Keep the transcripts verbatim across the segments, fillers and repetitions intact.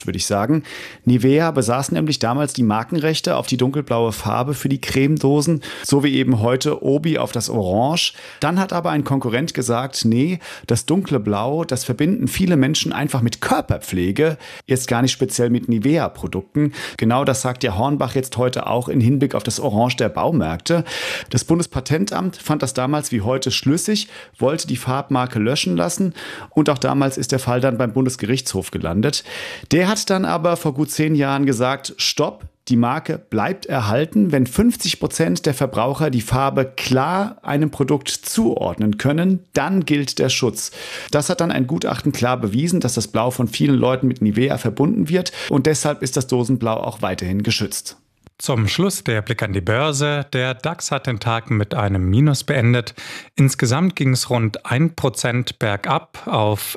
würde ich sagen. Nivea besaß nämlich damals die Markenrechte auf die dunkelblaue Farbe für die Cremedosen, so wie eben heute Obi auf das Orange. Dann hat aber ein Konkurrent gesagt, nee, das dunkle Blau, das verbinden viele Menschen einfach mit Körperpflege, jetzt gar nicht speziell mit Nivea-Produkten. Genau das sagt ja Hornbach jetzt heute auch in Hinblick auf das Orange der Baumärkte. Das Bundespatentamt fand das damals wie heute schlüssig, wollte die Farbmarke löschen lassen und auch damals ist der Fall dann beim Bundesgerichtshof gelandet. Der hat dann aber vor gut zehn Jahren gesagt, stopp, die Marke bleibt erhalten, wenn fünfzig Prozent der Verbraucher die Farbe klar einem Produkt zuordnen können, dann gilt der Schutz. Das hat dann ein Gutachten klar bewiesen, dass das Blau von vielen Leuten mit Nivea verbunden wird und deshalb ist das Dosenblau auch weiterhin geschützt. Zum Schluss der Blick an die Börse. Der DAX hat den Tag mit einem Minus beendet. Insgesamt ging es rund ein Prozent bergab auf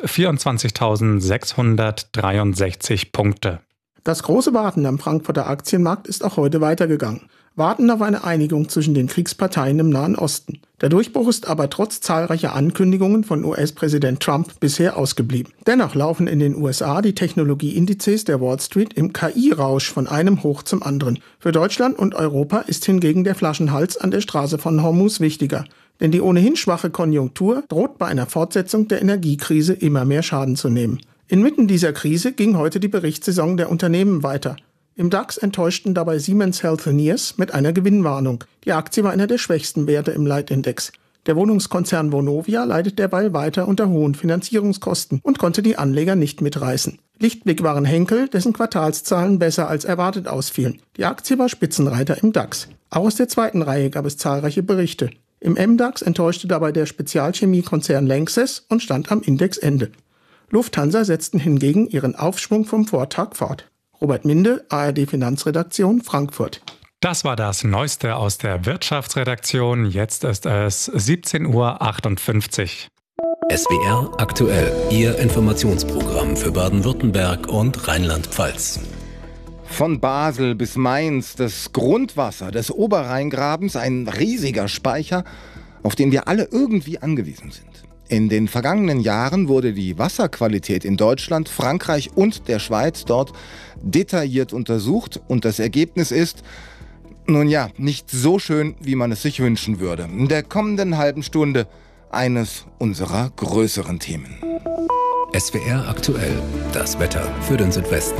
vierundzwanzigtausendsechshundertdreiundsechzig Punkte. Das große Warten am Frankfurter Aktienmarkt ist auch heute weitergegangen. Warten auf eine Einigung zwischen den Kriegsparteien im Nahen Osten. Der Durchbruch ist aber trotz zahlreicher Ankündigungen von U S-Präsident Trump bisher ausgeblieben. Dennoch laufen in den U S A die Technologieindizes der Wall Street im K I-Rausch von einem Hoch zum anderen. Für Deutschland und Europa ist hingegen der Flaschenhals an der Straße von Hormuz wichtiger. Denn die ohnehin schwache Konjunktur droht bei einer Fortsetzung der Energiekrise immer mehr Schaden zu nehmen. Inmitten dieser Krise ging heute die Berichtssaison der Unternehmen weiter. Im DAX enttäuschten dabei Siemens Healthineers mit einer Gewinnwarnung. Die Aktie war einer der schwächsten Werte im Leitindex. Der Wohnungskonzern Vonovia leidet derweil weiter unter hohen Finanzierungskosten und konnte die Anleger nicht mitreißen. Lichtblick waren Henkel, dessen Quartalszahlen besser als erwartet ausfielen. Die Aktie war Spitzenreiter im DAX. Auch aus der zweiten Reihe gab es zahlreiche Berichte. Im M DAX enttäuschte dabei der Spezialchemiekonzern Lanxess und stand am Indexende. Lufthansa setzten hingegen ihren Aufschwung vom Vortag fort. Robert Minde, A R D Finanzredaktion, Frankfurt. Das war das Neueste aus der Wirtschaftsredaktion. Jetzt ist es siebzehn Uhr achtundfünfzig. S W R aktuell, Ihr Informationsprogramm für Baden-Württemberg und Rheinland-Pfalz. Von Basel bis Mainz, das Grundwasser des Oberrheingrabens, ein riesiger Speicher, auf den wir alle irgendwie angewiesen sind. In den vergangenen Jahren wurde die Wasserqualität in Deutschland, Frankreich und der Schweiz dort detailliert untersucht und das Ergebnis ist, nun ja, nicht so schön, wie man es sich wünschen würde. In der kommenden halben Stunde eines unserer größeren Themen. S W R aktuell, das Wetter für den Südwesten.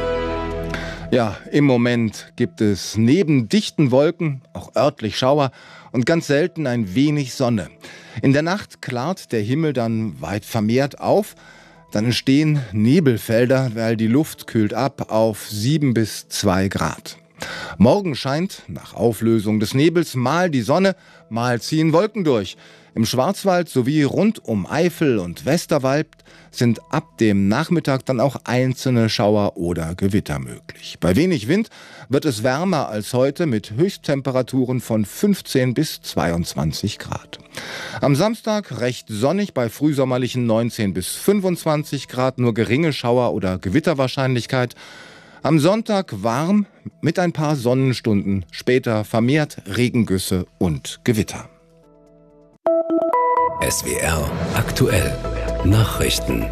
Ja, im Moment gibt es neben dichten Wolken auch örtlich Schauer und ganz selten ein wenig Sonne. In der Nacht klart der Himmel dann weit vermehrt auf. Dann entstehen Nebelfelder, weil die Luft kühlt ab auf sieben bis zwei Grad. Morgen scheint nach Auflösung des Nebels mal die Sonne, mal ziehen Wolken durch. Im Schwarzwald sowie rund um Eifel und Westerwald sind ab dem Nachmittag dann auch einzelne Schauer oder Gewitter möglich. Bei wenig Wind wird es wärmer als heute mit Höchsttemperaturen von fünfzehn bis zweiundzwanzig Grad. Am Samstag recht sonnig bei frühsommerlichen neunzehn bis fünfundzwanzig Grad, nur geringe Schauer- oder Gewitterwahrscheinlichkeit. Am Sonntag warm mit ein paar Sonnenstunden, später vermehrt Regengüsse und Gewitter. S W R aktuell Nachrichten.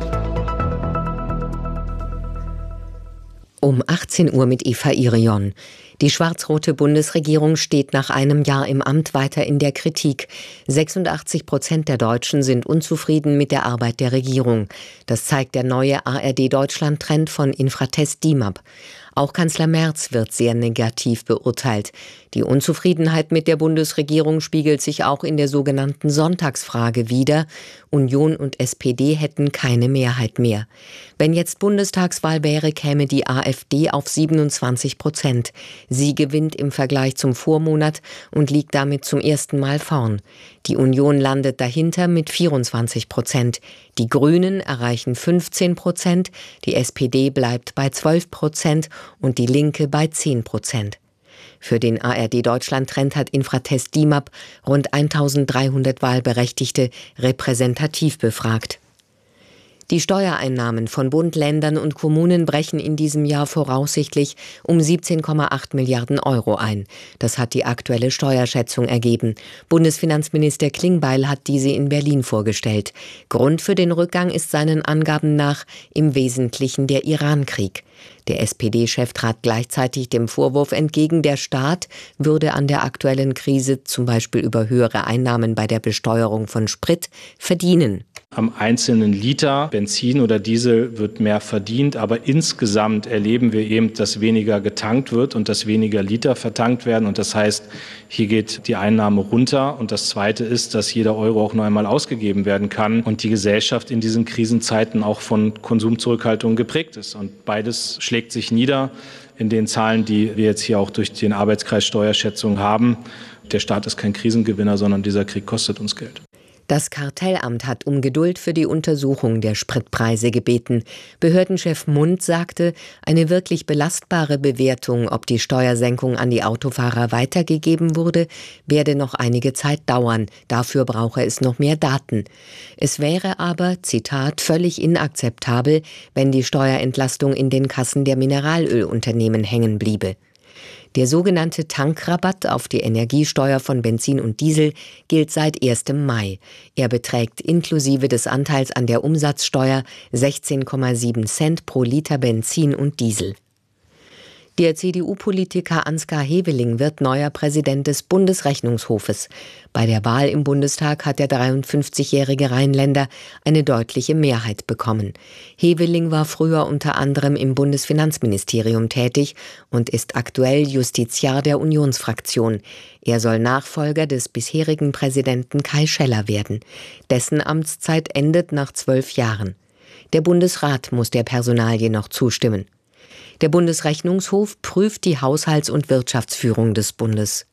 Um achtzehn Uhr mit Eva Irion. Die schwarz-rote Bundesregierung steht nach einem Jahr im Amt weiter in der Kritik. sechsundachtzig Prozent der Deutschen sind unzufrieden mit der Arbeit der Regierung. Das zeigt der neue A R D-Deutschland-Trend von Infratest D I M A P. Auch Kanzler Merz wird sehr negativ beurteilt. Die Unzufriedenheit mit der Bundesregierung spiegelt sich auch in der sogenannten Sonntagsfrage wider. Union und S P D hätten keine Mehrheit mehr. Wenn jetzt Bundestagswahl wäre, käme die AfD auf siebenundzwanzig Prozent. Sie gewinnt im Vergleich zum Vormonat und liegt damit zum ersten Mal vorn. Die Union landet dahinter mit vierundzwanzig Prozent. Die Grünen erreichen fünfzehn Prozent, die S P D bleibt bei zwölf Prozent und die Linke bei zehn Prozent. Für den A R D-Deutschland-Trend hat Infratest D I M A P rund eintausenddreihundert Wahlberechtigte repräsentativ befragt. Die Steuereinnahmen von Bund, Ländern und Kommunen brechen in diesem Jahr voraussichtlich um siebzehn Komma acht Milliarden Euro ein. Das hat die aktuelle Steuerschätzung ergeben. Bundesfinanzminister Klingbeil hat diese in Berlin vorgestellt. Grund für den Rückgang ist seinen Angaben nach im Wesentlichen der Irankrieg. Der S P D-Chef trat gleichzeitig dem Vorwurf entgegen, der Staat würde an der aktuellen Krise, zum Beispiel über höhere Einnahmen bei der Besteuerung von Sprit, verdienen. Am einzelnen Liter Benzin oder Diesel wird mehr verdient, aber insgesamt erleben wir eben, dass weniger getankt wird und dass weniger Liter vertankt werden. Und das heißt, hier geht die Einnahme runter. Und das Zweite ist, dass jeder Euro auch noch einmal ausgegeben werden kann und die Gesellschaft in diesen Krisenzeiten auch von Konsumzurückhaltung geprägt ist. Und beides schlägt sich nieder in den Zahlen, die wir jetzt hier auch durch den Arbeitskreis Steuerschätzung haben. Der Staat ist kein Krisengewinner, sondern dieser Krieg kostet uns Geld. Das Kartellamt hat um Geduld für die Untersuchung der Spritpreise gebeten. Behördenchef Mund sagte, eine wirklich belastbare Bewertung, ob die Steuersenkung an die Autofahrer weitergegeben wurde, werde noch einige Zeit dauern. Dafür brauche es noch mehr Daten. Es wäre aber, Zitat, völlig inakzeptabel, wenn die Steuerentlastung in den Kassen der Mineralölunternehmen hängen bliebe. Der sogenannte Tankrabatt auf die Energiesteuer von Benzin und Diesel gilt seit ersten Mai. Er beträgt inklusive des Anteils an der Umsatzsteuer sechzehn Komma sieben Cent pro Liter Benzin und Diesel. Der C D U-Politiker Ansgar Heveling wird neuer Präsident des Bundesrechnungshofes. Bei der Wahl im Bundestag hat der dreiundfünfzigjährige Rheinländer eine deutliche Mehrheit bekommen. Heveling war früher unter anderem im Bundesfinanzministerium tätig und ist aktuell Justiziar der Unionsfraktion. Er soll Nachfolger des bisherigen Präsidenten Kai Scheller werden. Dessen Amtszeit endet nach zwölf Jahren. Der Bundesrat muss der Personalie noch zustimmen. Der Bundesrechnungshof prüft die Haushalts- und Wirtschaftsführung des Bundes.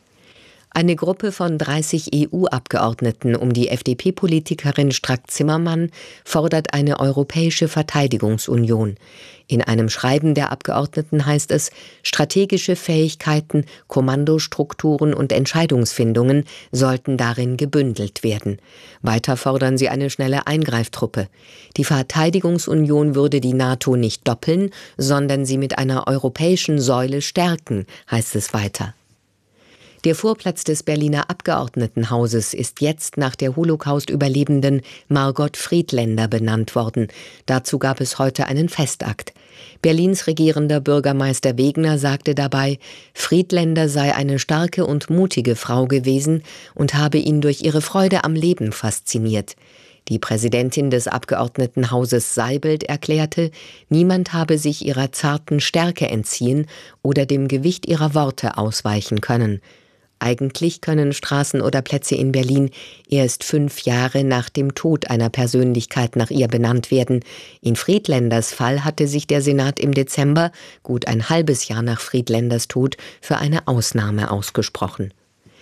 Eine Gruppe von dreißig E U-Abgeordneten um die F D P-Politikerin Strack-Zimmermann fordert eine europäische Verteidigungsunion. In einem Schreiben der Abgeordneten heißt es, strategische Fähigkeiten, Kommandostrukturen und Entscheidungsfindungen sollten darin gebündelt werden. Weiter fordern sie eine schnelle Eingreiftruppe. Die Verteidigungsunion würde die NATO nicht doppeln, sondern sie mit einer europäischen Säule stärken, heißt es weiter. Der Vorplatz des Berliner Abgeordnetenhauses ist jetzt nach der Holocaust-Überlebenden Margot Friedländer benannt worden. Dazu gab es heute einen Festakt. Berlins regierender Bürgermeister Wegner sagte dabei, Friedländer sei eine starke und mutige Frau gewesen und habe ihn durch ihre Freude am Leben fasziniert. Die Präsidentin des Abgeordnetenhauses Seibelt erklärte, niemand habe sich ihrer zarten Stärke entziehen oder dem Gewicht ihrer Worte ausweichen können. Eigentlich können Straßen oder Plätze in Berlin erst fünf Jahre nach dem Tod einer Persönlichkeit nach ihr benannt werden. In Friedländers Fall hatte sich der Senat im Dezember, gut ein halbes Jahr nach Friedländers Tod, für eine Ausnahme ausgesprochen.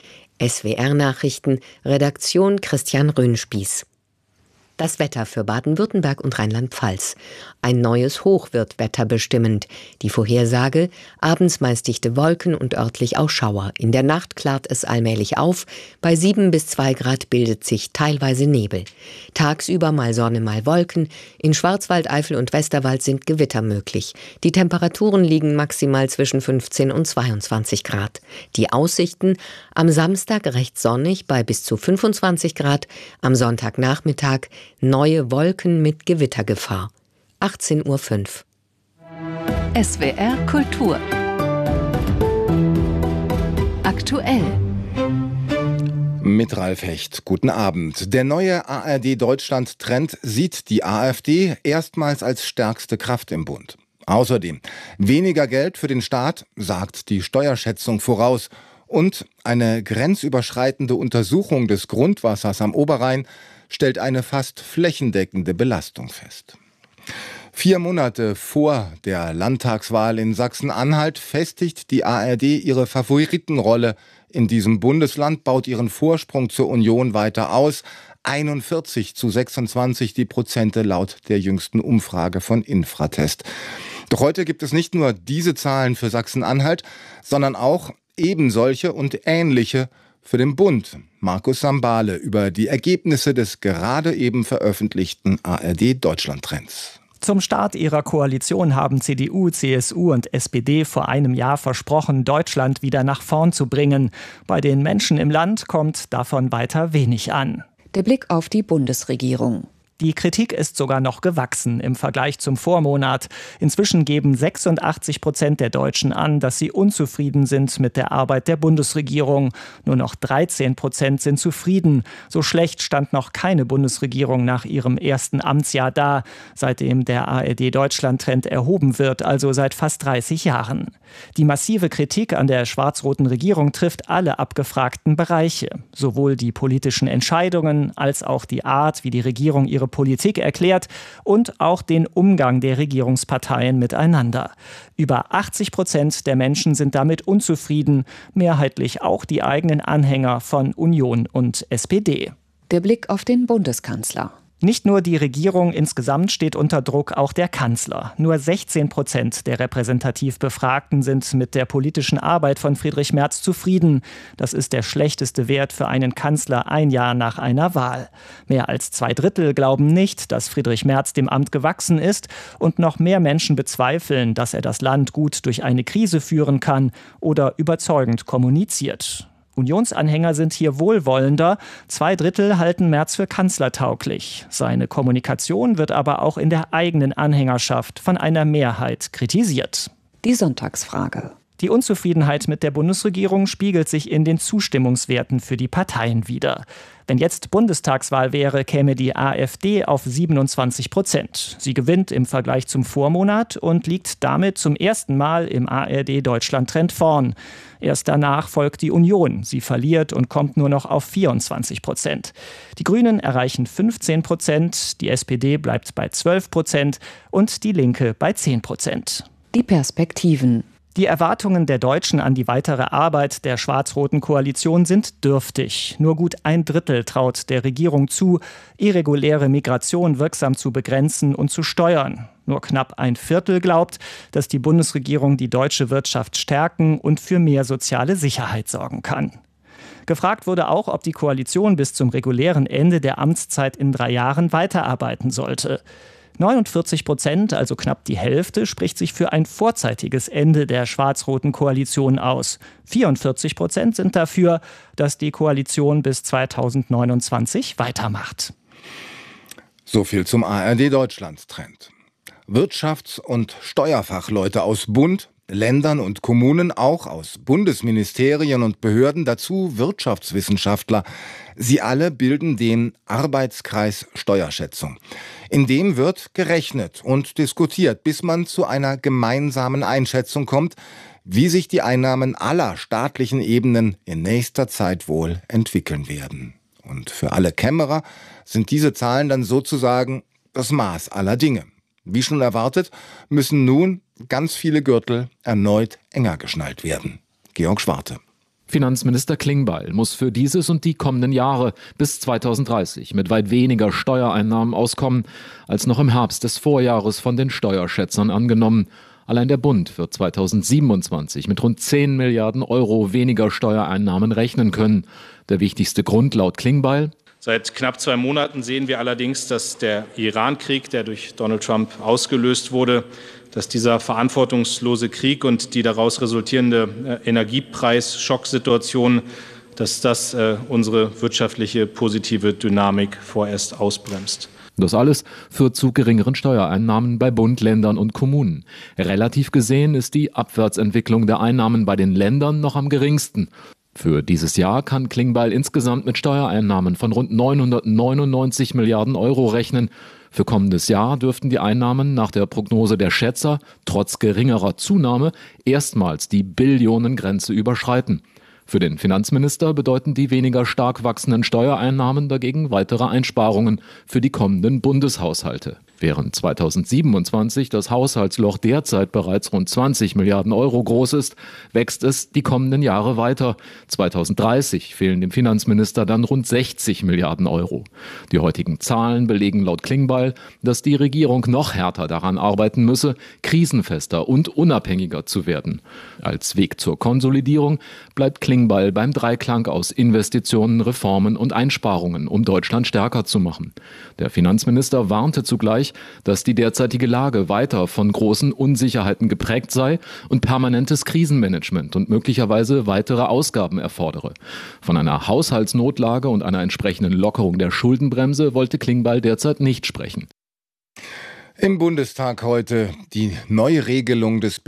S W R-Nachrichten, Redaktion Christian Röhnspieß. Das Wetter für Baden-Württemberg und Rheinland-Pfalz. Ein neues Hoch wird wetterbestimmend. Die Vorhersage: abends meist dichte Wolken und örtlich auch Schauer. In der Nacht klart es allmählich auf. Bei sieben bis zwei Grad bildet sich teilweise Nebel. Tagsüber mal Sonne, mal Wolken. In Schwarzwald, Eifel und Westerwald sind Gewitter möglich. Die Temperaturen liegen maximal zwischen fünfzehn und zweiundzwanzig Grad. Die Aussichten: am Samstag recht sonnig bei bis zu fünfundzwanzig Grad. Am Sonntagnachmittag neue Wolken mit Gewittergefahr. achtzehn Uhr fünf. S W R Kultur. Aktuell. Mit Ralf Hecht. Guten Abend. Der neue A R D-Deutschland-Trend sieht die AfD erstmals als stärkste Kraft im Bund. Außerdem weniger Geld für den Staat, sagt die Steuerschätzung voraus. Und eine grenzüberschreitende Untersuchung des Grundwassers am Oberrhein stellt eine fast flächendeckende Belastung fest. Vier Monate vor der Landtagswahl in Sachsen-Anhalt festigt die A R D ihre Favoritenrolle in diesem Bundesland, baut ihren Vorsprung zur Union weiter aus. einundvierzig zu sechsundzwanzig die Prozente laut der jüngsten Umfrage von Infratest. Doch heute gibt es nicht nur diese Zahlen für Sachsen-Anhalt, sondern auch ebensolche und ähnliche für den Bund Markus Sambale über die Ergebnisse des gerade eben veröffentlichten A R D-Deutschland-Trends. Zum Start ihrer Koalition haben C D U, C S U und S P D vor einem Jahr versprochen, Deutschland wieder nach vorn zu bringen. Bei den Menschen im Land kommt davon weiter wenig an. Der Blick auf die Bundesregierung. Die Kritik ist sogar noch gewachsen im Vergleich zum Vormonat. Inzwischen geben sechsundachtzig Prozent der Deutschen an, dass sie unzufrieden sind mit der Arbeit der Bundesregierung. Nur noch dreizehn Prozent sind zufrieden. So schlecht stand noch keine Bundesregierung nach ihrem ersten Amtsjahr da, seitdem der A R D-Deutschland-Trend erhoben wird, also seit fast dreißig Jahren. Die massive Kritik an der schwarz-roten Regierung trifft alle abgefragten Bereiche. Sowohl die politischen Entscheidungen als auch die Art, wie die Regierung ihre Politik erklärt und auch den Umgang der Regierungsparteien miteinander. Über achtzig Prozent der Menschen sind damit unzufrieden, mehrheitlich auch die eigenen Anhänger von Union und S P D. Der Blick auf den Bundeskanzler. Nicht nur die Regierung insgesamt steht unter Druck, auch der Kanzler. Nur sechzehn Prozent der repräsentativ Befragten sind mit der politischen Arbeit von Friedrich Merz zufrieden. Das ist der schlechteste Wert für einen Kanzler ein Jahr nach einer Wahl. Mehr als zwei Drittel glauben nicht, dass Friedrich Merz dem Amt gewachsen ist, und noch mehr Menschen bezweifeln, dass er das Land gut durch eine Krise führen kann oder überzeugend kommuniziert. Unionsanhänger sind hier wohlwollender. Zwei Drittel halten Merz für kanzlertauglich. Seine Kommunikation wird aber auch in der eigenen Anhängerschaft von einer Mehrheit kritisiert. Die Sonntagsfrage. Die Unzufriedenheit mit der Bundesregierung spiegelt sich in den Zustimmungswerten für die Parteien wider. Wenn jetzt Bundestagswahl wäre, käme die AfD auf siebenundzwanzig Prozent. Sie gewinnt im Vergleich zum Vormonat und liegt damit zum ersten Mal im A R D-Deutschland-Trend vorn. Erst danach folgt die Union. Sie verliert und kommt nur noch auf vierundzwanzig Prozent. Die Grünen erreichen fünfzehn Prozent, die S P D bleibt bei zwölf Prozent und die Linke bei zehn Prozent. Die Perspektiven. Die Erwartungen der Deutschen an die weitere Arbeit der schwarz-roten Koalition sind dürftig. Nur gut ein Drittel traut der Regierung zu, irreguläre Migration wirksam zu begrenzen und zu steuern. Nur knapp ein Viertel glaubt, dass die Bundesregierung die deutsche Wirtschaft stärken und für mehr soziale Sicherheit sorgen kann. Gefragt wurde auch, ob die Koalition bis zum regulären Ende der Amtszeit in drei Jahren weiterarbeiten sollte. neunundvierzig Prozent, also knapp die Hälfte, spricht sich für ein vorzeitiges Ende der schwarz-roten Koalition aus. vierundvierzig Prozent sind dafür, dass die Koalition bis zweitausendneunundzwanzig weitermacht. So viel zum A R D-Deutschland-Trend. Wirtschafts- und Steuerfachleute aus Bund, Ländern und Kommunen, auch aus Bundesministerien und Behörden, dazu Wirtschaftswissenschaftler. Sie alle bilden den Arbeitskreis Steuerschätzung. In dem wird gerechnet und diskutiert, bis man zu einer gemeinsamen Einschätzung kommt, wie sich die Einnahmen aller staatlichen Ebenen in nächster Zeit wohl entwickeln werden. Und für alle Kämmerer sind diese Zahlen dann sozusagen das Maß aller Dinge. Wie schon erwartet, müssen nun ganz viele Gürtel erneut enger geschnallt werden. Georg Schwarte. Finanzminister Klingbeil muss für dieses und die kommenden Jahre bis zweitausenddreißig mit weit weniger Steuereinnahmen auskommen, als noch im Herbst des Vorjahres von den Steuerschätzern angenommen. Allein der Bund wird zweitausendsiebenundzwanzig mit rund zehn Milliarden Euro weniger Steuereinnahmen rechnen können. Der wichtigste Grund laut Klingbeil: Seit knapp zwei Monaten sehen wir allerdings, dass der Iran-Krieg, der durch Donald Trump ausgelöst wurde, dass dieser verantwortungslose Krieg und die daraus resultierende Energiepreisschocksituation, dass das äh, unsere wirtschaftliche positive Dynamik vorerst ausbremst. Das alles führt zu geringeren Steuereinnahmen bei Bund, Ländern und Kommunen. Relativ gesehen ist die Abwärtsentwicklung der Einnahmen bei den Ländern noch am geringsten. Für dieses Jahr kann Klingbeil insgesamt mit Steuereinnahmen von rund neunhundertneunundneunzig Milliarden Euro rechnen. Für kommendes Jahr dürften die Einnahmen nach der Prognose der Schätzer trotz geringerer Zunahme erstmals die Billionengrenze überschreiten. Für den Finanzminister bedeuten die weniger stark wachsenden Steuereinnahmen dagegen weitere Einsparungen für die kommenden Bundeshaushalte. Während zweitausendsiebenundzwanzig das Haushaltsloch derzeit bereits rund zwanzig Milliarden Euro groß ist, wächst es die kommenden Jahre weiter. zweitausenddreißig fehlen dem Finanzminister dann rund sechzig Milliarden Euro. Die heutigen Zahlen belegen laut Klingbeil, dass die Regierung noch härter daran arbeiten müsse, krisenfester und unabhängiger zu werden. Als Weg zur Konsolidierung bleibt Klingbeil beim Dreiklang aus Investitionen, Reformen und Einsparungen, um Deutschland stärker zu machen. Der Finanzminister warnte zugleich, dass die derzeitige Lage weiter von großen Unsicherheiten geprägt sei und permanentes Krisenmanagement und möglicherweise weitere Ausgaben erfordere. Von einer Haushaltsnotlage und einer entsprechenden Lockerung der Schuldenbremse wollte Klingbeil derzeit nicht sprechen. Im Bundestag heute die Neuregelung des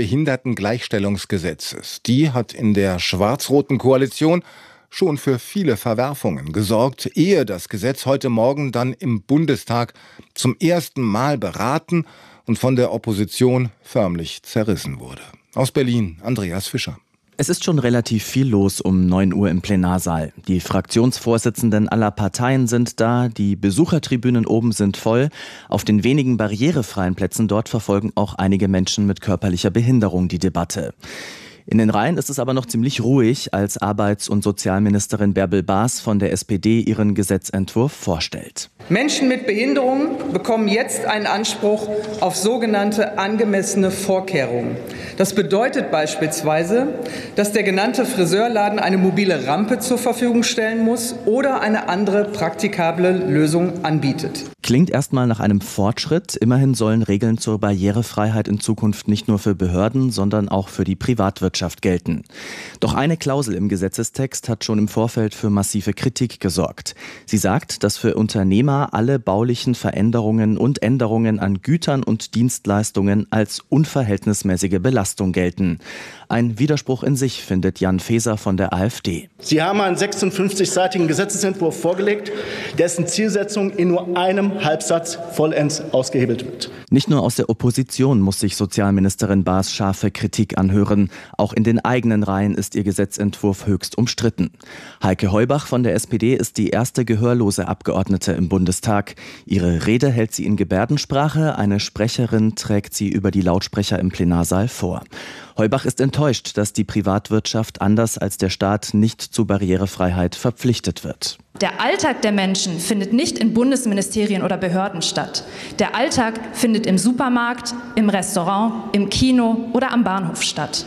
Behindertengleichstellungsgesetzes. Die hat in der schwarz-roten Koalition schon für viele Verwerfungen gesorgt, ehe das Gesetz heute Morgen dann im Bundestag zum ersten Mal beraten und von der Opposition förmlich zerrissen wurde. Aus Berlin, Andreas Fischer. Es ist schon relativ viel los um neun Uhr im Plenarsaal. Die Fraktionsvorsitzenden aller Parteien sind da, die Besuchertribünen oben sind voll. Auf den wenigen barrierefreien Plätzen dort verfolgen auch einige Menschen mit körperlicher Behinderung die Debatte. In den Reihen ist es aber noch ziemlich ruhig, als Arbeits- und Sozialministerin Bärbel Baas von der S P D ihren Gesetzentwurf vorstellt. Menschen mit Behinderungen bekommen jetzt einen Anspruch auf sogenannte angemessene Vorkehrungen. Das bedeutet beispielsweise, dass der genannte Friseurladen eine mobile Rampe zur Verfügung stellen muss oder eine andere praktikable Lösung anbietet. Klingt erstmal nach einem Fortschritt. Immerhin sollen Regeln zur Barrierefreiheit in Zukunft nicht nur für Behörden, sondern auch für die Privatwirtschaft gelten. Doch eine Klausel im Gesetzestext hat schon im Vorfeld für massive Kritik gesorgt. Sie sagt, dass für Unternehmer alle baulichen Veränderungen und Änderungen an Gütern und Dienstleistungen als unverhältnismäßige Belastung gelten. Ein Widerspruch in sich, findet Jan Faeser von der AfD. Sie haben einen sechsundfünfzigseitigen Gesetzesentwurf vorgelegt, dessen Zielsetzung in nur einem Halbsatz vollends ausgehebelt wird. Nicht nur aus der Opposition muss sich Sozialministerin Baas scharfe Kritik anhören. Auch in den eigenen Reihen ist ihr Gesetzentwurf höchst umstritten. Heike Heubach von der S P D ist die erste gehörlose Abgeordnete im Bundestag. Ihre Rede hält sie in Gebärdensprache. Eine Sprecherin trägt sie über die Lautsprecher im Plenarsaal vor. Heubach ist enttäuscht, dass die Privatwirtschaft anders als der Staat nicht zu Barrierefreiheit verpflichtet wird. Der Alltag der Menschen findet nicht in Bundesministerien oder Behörden statt. Der Alltag findet im Supermarkt, im Restaurant, im Kino oder am Bahnhof statt.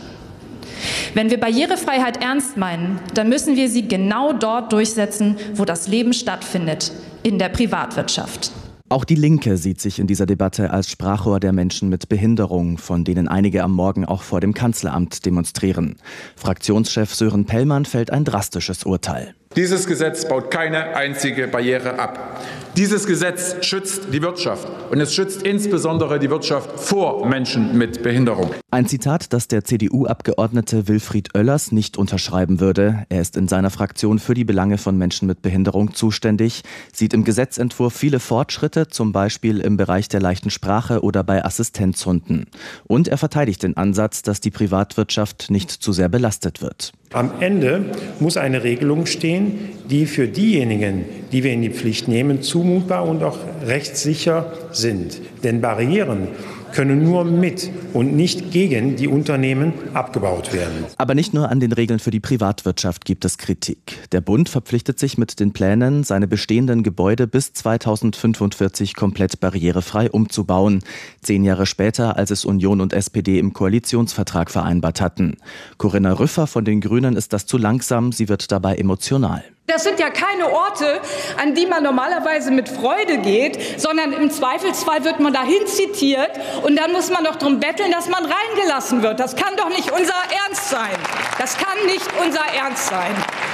Wenn wir Barrierefreiheit ernst meinen, dann müssen wir sie genau dort durchsetzen, wo das Leben stattfindet, in der Privatwirtschaft. Auch die Linke sieht sich in dieser Debatte als Sprachrohr der Menschen mit Behinderung, von denen einige am Morgen auch vor dem Kanzleramt demonstrieren. Fraktionschef Sören Pellmann fällt ein drastisches Urteil. Dieses Gesetz baut keine einzige Barriere ab. Dieses Gesetz schützt die Wirtschaft und es schützt insbesondere die Wirtschaft vor Menschen mit Behinderung. Ein Zitat, das der C D U-Abgeordnete Wilfried Oellers nicht unterschreiben würde. Er ist in seiner Fraktion für die Belange von Menschen mit Behinderung zuständig, sieht im Gesetzentwurf viele Fortschritte, zum Beispiel im Bereich der leichten Sprache oder bei Assistenzhunden. Und er verteidigt den Ansatz, dass die Privatwirtschaft nicht zu sehr belastet wird. Am Ende muss eine Regelung stehen, die für diejenigen, die wir in die Pflicht nehmen, zumutbar und auch rechtssicher sind. Denn Barrieren können nur mit und nicht gegen die Unternehmen abgebaut werden. Aber nicht nur an den Regeln für die Privatwirtschaft gibt es Kritik. Der Bund verpflichtet sich mit den Plänen, seine bestehenden Gebäude bis zweitausendfünfundvierzig komplett barrierefrei umzubauen. Zehn Jahre später, als es Union und S P D im Koalitionsvertrag vereinbart hatten. Corinna Rüffer von den Grünen ist das zu langsam, sie wird dabei emotional. Das sind ja keine Orte, an die man normalerweise mit Freude geht, sondern im Zweifelsfall wird man dahin zitiert und dann muss man doch darum betteln, dass man reingelassen wird. Das kann doch nicht unser Ernst sein. Das kann nicht unser Ernst sein.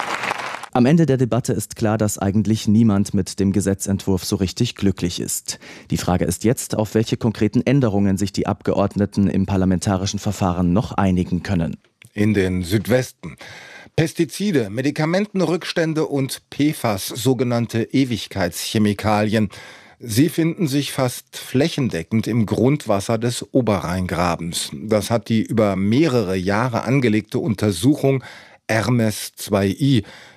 Am Ende der Debatte ist klar, dass eigentlich niemand mit dem Gesetzentwurf so richtig glücklich ist. Die Frage ist jetzt, auf welche konkreten Änderungen sich die Abgeordneten im parlamentarischen Verfahren noch einigen können. In den Südwesten. Pestizide, Medikamentenrückstände und P F A S, sogenannte Ewigkeitschemikalien. Sie finden sich fast flächendeckend im Grundwasser des Oberrheingrabens. Das hat die über mehrere Jahre angelegte Untersuchung Hermes zwei i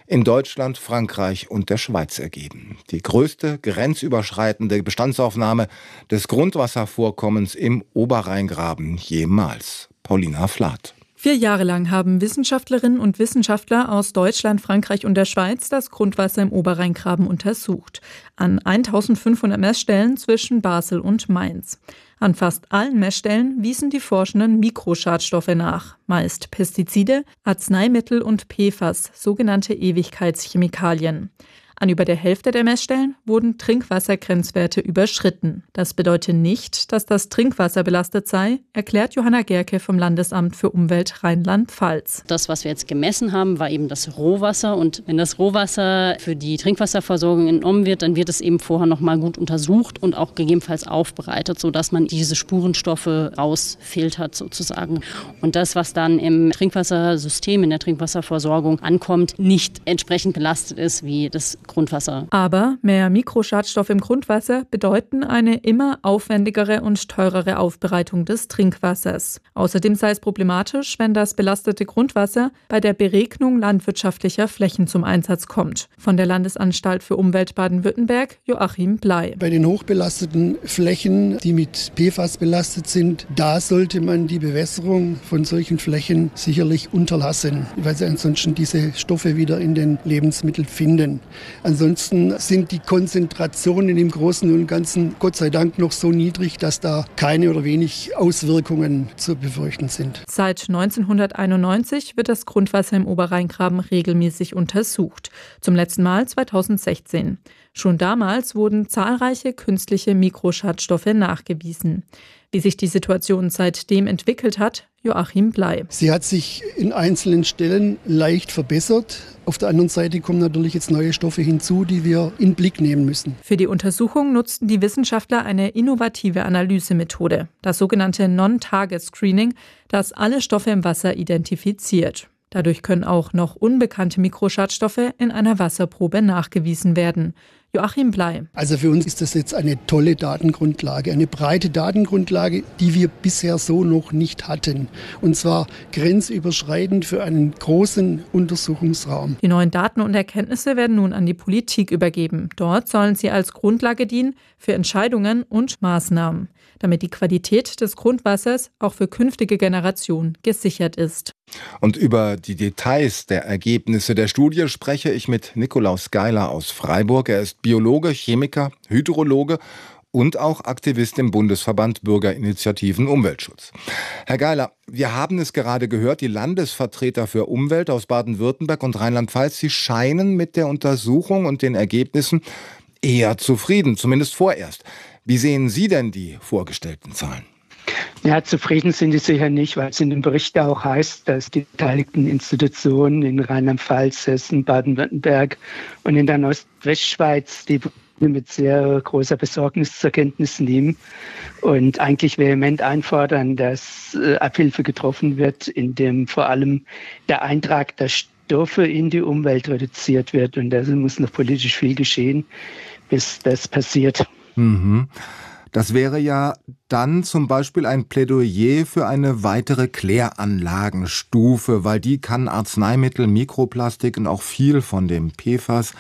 in Deutschland, Frankreich und der Schweiz ergeben. Die größte grenzüberschreitende Bestandsaufnahme des Grundwasservorkommens im Oberrheingraben jemals. Paulina Flath. Vier Jahre lang haben Wissenschaftlerinnen und Wissenschaftler aus Deutschland, Frankreich und der Schweiz das Grundwasser im Oberrheingraben untersucht. An eintausendfünfhundert Messstellen zwischen Basel und Mainz. An fast allen Messstellen wiesen die Forschenden Mikroschadstoffe nach, meist Pestizide, Arzneimittel und P F A S, sogenannte Ewigkeitschemikalien. An über der Hälfte der Messstellen wurden Trinkwassergrenzwerte überschritten. Das bedeutet nicht, dass das Trinkwasser belastet sei, erklärt Johanna Gerke vom Landesamt für Umwelt Rheinland-Pfalz. Das, was wir jetzt gemessen haben, war eben das Rohwasser. Und wenn das Rohwasser für die Trinkwasserversorgung entnommen wird, dann wird es eben vorher noch mal gut untersucht und auch gegebenenfalls aufbereitet, sodass man diese Spurenstoffe rausfiltert sozusagen. Und das, was dann im Trinkwassersystem, in der Trinkwasserversorgung ankommt, nicht entsprechend belastet ist wie das Grundwasser. Aber mehr Mikroschadstoffe im Grundwasser bedeuten eine immer aufwendigere und teurere Aufbereitung des Trinkwassers. Außerdem sei es problematisch, wenn das belastete Grundwasser bei der Beregnung landwirtschaftlicher Flächen zum Einsatz kommt. Von der Landesanstalt für Umwelt Baden-Württemberg Joachim Blei. Bei den hochbelasteten Flächen, die mit P F A S belastet sind, da sollte man die Bewässerung von solchen Flächen sicherlich unterlassen, weil sie ansonsten diese Stoffe wieder in den Lebensmitteln finden. Ansonsten sind die Konzentrationen im Großen und Ganzen Gott sei Dank noch so niedrig, dass da keine oder wenig Auswirkungen zu befürchten sind. Seit neunzehnhunderteinundneunzig wird das Grundwasser im Oberrheingraben regelmäßig untersucht. Zum letzten Mal zweitausendsechzehn. Schon damals wurden zahlreiche künstliche Mikroschadstoffe nachgewiesen. Wie sich die Situation seitdem entwickelt hat, Joachim Blei. Sie hat sich in einzelnen Stellen leicht verbessert. Auf der anderen Seite kommen natürlich jetzt neue Stoffe hinzu, die wir in den Blick nehmen müssen. Für die Untersuchung nutzten die Wissenschaftler eine innovative Analysemethode, das sogenannte Non-Target-Screening, das alle Stoffe im Wasser identifiziert. Dadurch können auch noch unbekannte Mikroschadstoffe in einer Wasserprobe nachgewiesen werden. Joachim Blei. Also für uns ist das jetzt eine tolle Datengrundlage, eine breite Datengrundlage, die wir bisher so noch nicht hatten. Und zwar grenzüberschreitend für einen großen Untersuchungsraum. Die neuen Daten und Erkenntnisse werden nun an die Politik übergeben. Dort sollen sie als Grundlage dienen für Entscheidungen und Maßnahmen, damit die Qualität des Grundwassers auch für künftige Generationen gesichert ist. Und über die Details der Ergebnisse der Studie spreche ich mit Nikolaus Geiler aus Freiburg. Er ist Biologe, Chemiker, Hydrologe und auch Aktivist im Bundesverband Bürgerinitiativen Umweltschutz. Herr Geiler, wir haben es gerade gehört, die Landesvertreter für Umwelt aus Baden-Württemberg und Rheinland-Pfalz, sie scheinen mit der Untersuchung und den Ergebnissen eher zufrieden, zumindest vorerst. Wie sehen Sie denn die vorgestellten Zahlen? Ja, zufrieden sind die sicher nicht, weil es in dem Bericht auch heißt, dass die beteiligten Institutionen in Rheinland-Pfalz, Hessen, Baden-Württemberg und in der Nordwestschweiz die mit sehr großer Besorgnis zur Kenntnis nehmen und eigentlich vehement einfordern, dass äh, Abhilfe getroffen wird, indem vor allem der Eintrag der Stoffe in die Umwelt reduziert wird. Und da muss noch politisch viel geschehen, bis das passiert. Mhm. Das wäre ja dann zum Beispiel ein Plädoyer für eine weitere Kläranlagenstufe, weil die kann Arzneimittel, Mikroplastik und auch viel von dem P F A S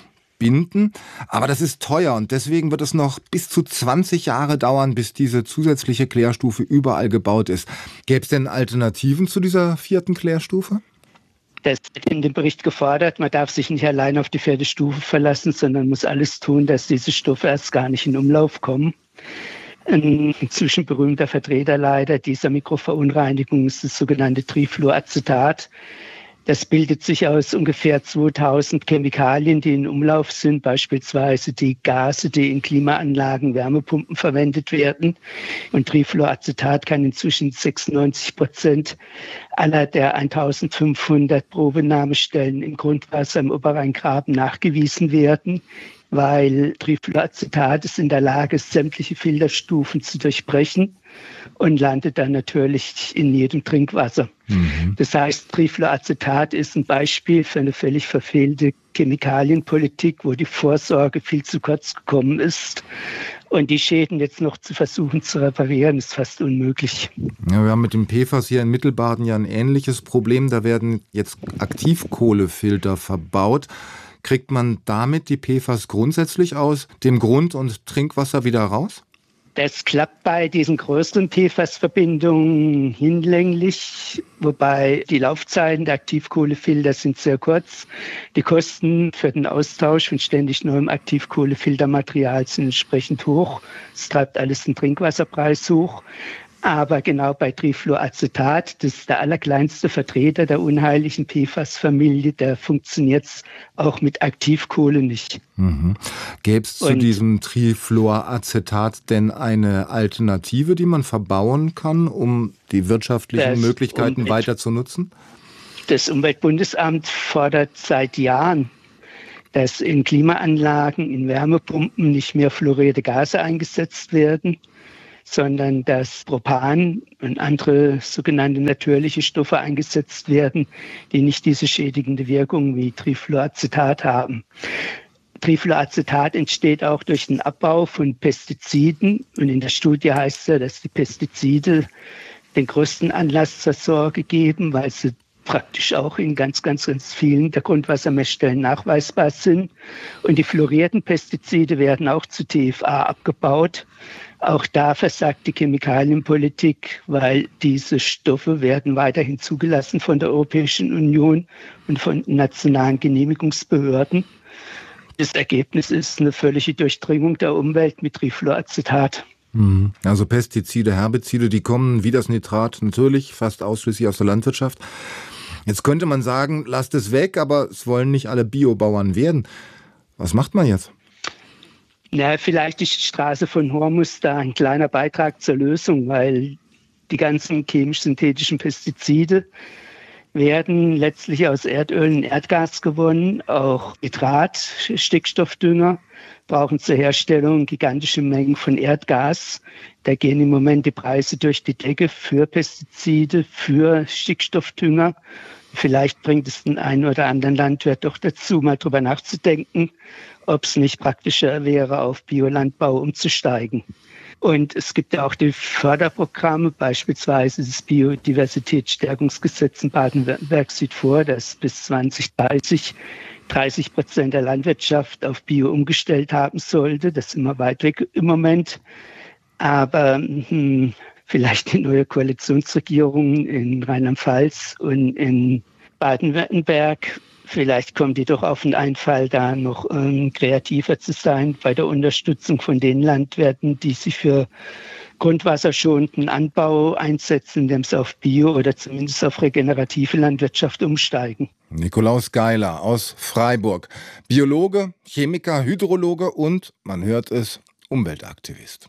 binden. Aber das ist teuer und deswegen wird es noch bis zu zwanzig Jahre dauern, bis diese zusätzliche Klärstufe überall gebaut ist. Gäbe es denn Alternativen zu dieser vierten Klärstufe? Das wird in dem Bericht gefordert. Man darf sich nicht allein auf die vierte Stufe verlassen, sondern muss alles tun, dass diese Stoffe erst gar nicht in Umlauf kommen. Ein inzwischen berühmter Vertreter leider dieser Mikroverunreinigung ist das sogenannte Trifluoracetat. Das bildet sich aus ungefähr zweitausend Chemikalien, die in Umlauf sind, beispielsweise die Gase, die in Klimaanlagen, Wärmepumpen verwendet werden. Und Trifluoracetat kann inzwischen sechsundneunzig Prozent aller der eintausendfünfhundert Probenahmestellen im Grundwasser im Oberrheingraben nachgewiesen werden, weil Trifluoracetat ist in der Lage, sämtliche Filterstufen zu durchbrechen und landet dann natürlich in jedem Trinkwasser. Mhm. Das heißt, Trifluoracetat ist ein Beispiel für eine völlig verfehlte Chemikalienpolitik, wo die Vorsorge viel zu kurz gekommen ist. Und die Schäden jetzt noch zu versuchen zu reparieren, ist fast unmöglich. Ja, wir haben mit dem P F A S hier in Mittelbaden ja ein ähnliches Problem. Da werden jetzt Aktivkohlefilter verbaut. Kriegt man damit die P F A S grundsätzlich aus dem Grund- und Trinkwasser wieder raus? Das klappt bei diesen größeren P F A S-Verbindungen hinlänglich, wobei die Laufzeiten der Aktivkohlefilter sind sehr kurz. Die Kosten für den Austausch von ständig neuem Aktivkohlefiltermaterial sind entsprechend hoch. Es treibt alles den Trinkwasserpreis hoch. Aber genau bei Trifluoracetat, das ist der allerkleinste Vertreter der unheiligen P F A S-Familie, da funktioniert es auch mit Aktivkohle nicht. Mhm. Gäbe es zu diesem Trifluoracetat denn eine Alternative, die man verbauen kann, um die wirtschaftlichen Möglichkeiten Umwelt- weiter zu nutzen? Das Umweltbundesamt fordert seit Jahren, dass in Klimaanlagen, in Wärmepumpen nicht mehr fluorierte Gase eingesetzt werden, sondern dass Propan und andere sogenannte natürliche Stoffe eingesetzt werden, die nicht diese schädigende Wirkung wie Trifluoracetat haben. Trifluoracetat entsteht auch durch den Abbau von Pestiziden. Und in der Studie heißt es ja, dass die Pestizide den größten Anlass zur Sorge geben, weil sie praktisch auch in ganz, ganz, ganz vielen der Grundwassermessstellen nachweisbar sind. Und die fluorierten Pestizide werden auch zu T F A abgebaut. Auch da versagt die Chemikalienpolitik, weil diese Stoffe werden weiterhin zugelassen von der Europäischen Union und von nationalen Genehmigungsbehörden. Das Ergebnis ist eine völlige Durchdringung der Umwelt mit Trifluoracetat. Also Pestizide, Herbizide, die kommen wie das Nitrat natürlich fast ausschließlich aus der Landwirtschaft. Jetzt könnte man sagen, lasst es weg, aber es wollen nicht alle Biobauern werden. Was macht man jetzt? Na, vielleicht ist die Straße von Hormus da ein kleiner Beitrag zur Lösung, weil die ganzen chemisch-synthetischen Pestizide werden letztlich aus Erdöl und Erdgas gewonnen. Auch Nitrat, Stickstoffdünger, brauchen zur Herstellung gigantische Mengen von Erdgas. Da gehen im Moment die Preise durch die Decke für Pestizide, für Stickstoffdünger. Vielleicht bringt es den einen oder anderen Landwirt doch dazu, mal drüber nachzudenken, ob es nicht praktischer wäre, auf Biolandbau umzusteigen. Und es gibt ja auch die Förderprogramme, beispielsweise das Biodiversitätsstärkungsgesetz in Baden-Württemberg sieht vor, dass bis zwanzig dreißig dreißig Prozent der Landwirtschaft auf Bio umgestellt haben sollte. Das ist immer weit weg im Moment. Aber hm, vielleicht die neue Koalitionsregierung in Rheinland-Pfalz und in Baden-Württemberg, vielleicht kommen die doch auf den Einfall, da noch ähm, kreativer zu sein bei der Unterstützung von den Landwirten, die sich für grundwasserschonenden Anbau einsetzen, indem sie auf Bio oder zumindest auf regenerative Landwirtschaft umsteigen. Nikolaus Geiler aus Freiburg. Biologe, Chemiker, Hydrologe und, man hört es, Umweltaktivist.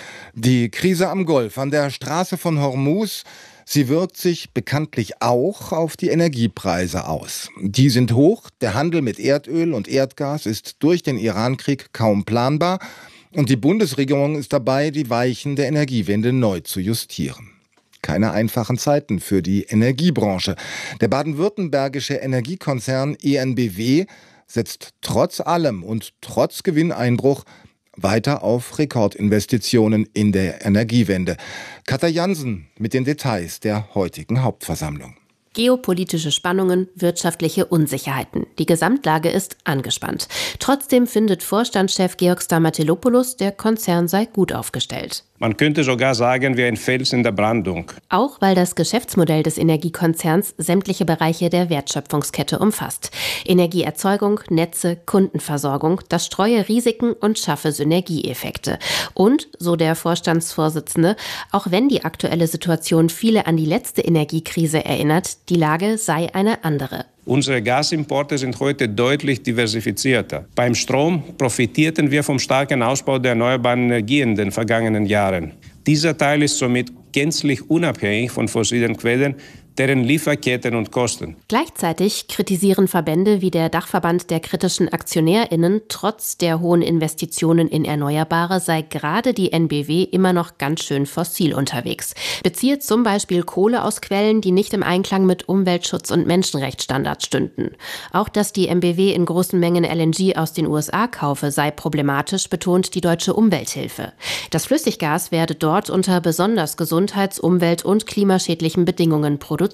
Die Krise am Golf, an der Straße von Hormuz, sie wirkt sich bekanntlich auch auf die Energiepreise aus. Die sind hoch, der Handel mit Erdöl und Erdgas ist durch den Irankrieg kaum planbar und die Bundesregierung ist dabei, die Weichen der Energiewende neu zu justieren. Keine einfachen Zeiten für die Energiebranche. Der baden-württembergische Energiekonzern E N B W setzt trotz allem und trotz Gewinneinbruch weiter auf Rekordinvestitionen in der Energiewende. Katja Jansen mit den Details der heutigen Hauptversammlung. Geopolitische Spannungen, wirtschaftliche Unsicherheiten. Die Gesamtlage ist angespannt. Trotzdem findet Vorstandschef Georg Stamatelopoulos, der Konzern sei gut aufgestellt. Man könnte sogar sagen, wie ein Fels in der Brandung. Auch weil das Geschäftsmodell des Energiekonzerns sämtliche Bereiche der Wertschöpfungskette umfasst. Energieerzeugung, Netze, Kundenversorgung, das streue Risiken und schaffe Synergieeffekte. Und, so der Vorstandsvorsitzende, auch wenn die aktuelle Situation viele an die letzte Energiekrise erinnert, die Lage sei eine andere. Unsere Gasimporte sind heute deutlich diversifizierter. Beim Strom profitierten wir vom starken Ausbau der erneuerbaren Energien in den vergangenen Jahren. Dieser Teil ist somit gänzlich unabhängig von fossilen Quellen, deren Lieferketten und Kosten. Gleichzeitig kritisieren Verbände wie der Dachverband der kritischen AktionärInnen, trotz der hohen Investitionen in Erneuerbare sei gerade die N B W immer noch ganz schön fossil unterwegs. Beziehe zum Beispiel Kohle aus Quellen, die nicht im Einklang mit Umweltschutz und Menschenrechtsstandards stünden. Auch dass die N B W in großen Mengen L N G aus den U S A kaufe, sei problematisch, betont die Deutsche Umwelthilfe. Das Flüssiggas werde dort unter besonders gesundheits-, umwelt- und klimaschädlichen Bedingungen produziert.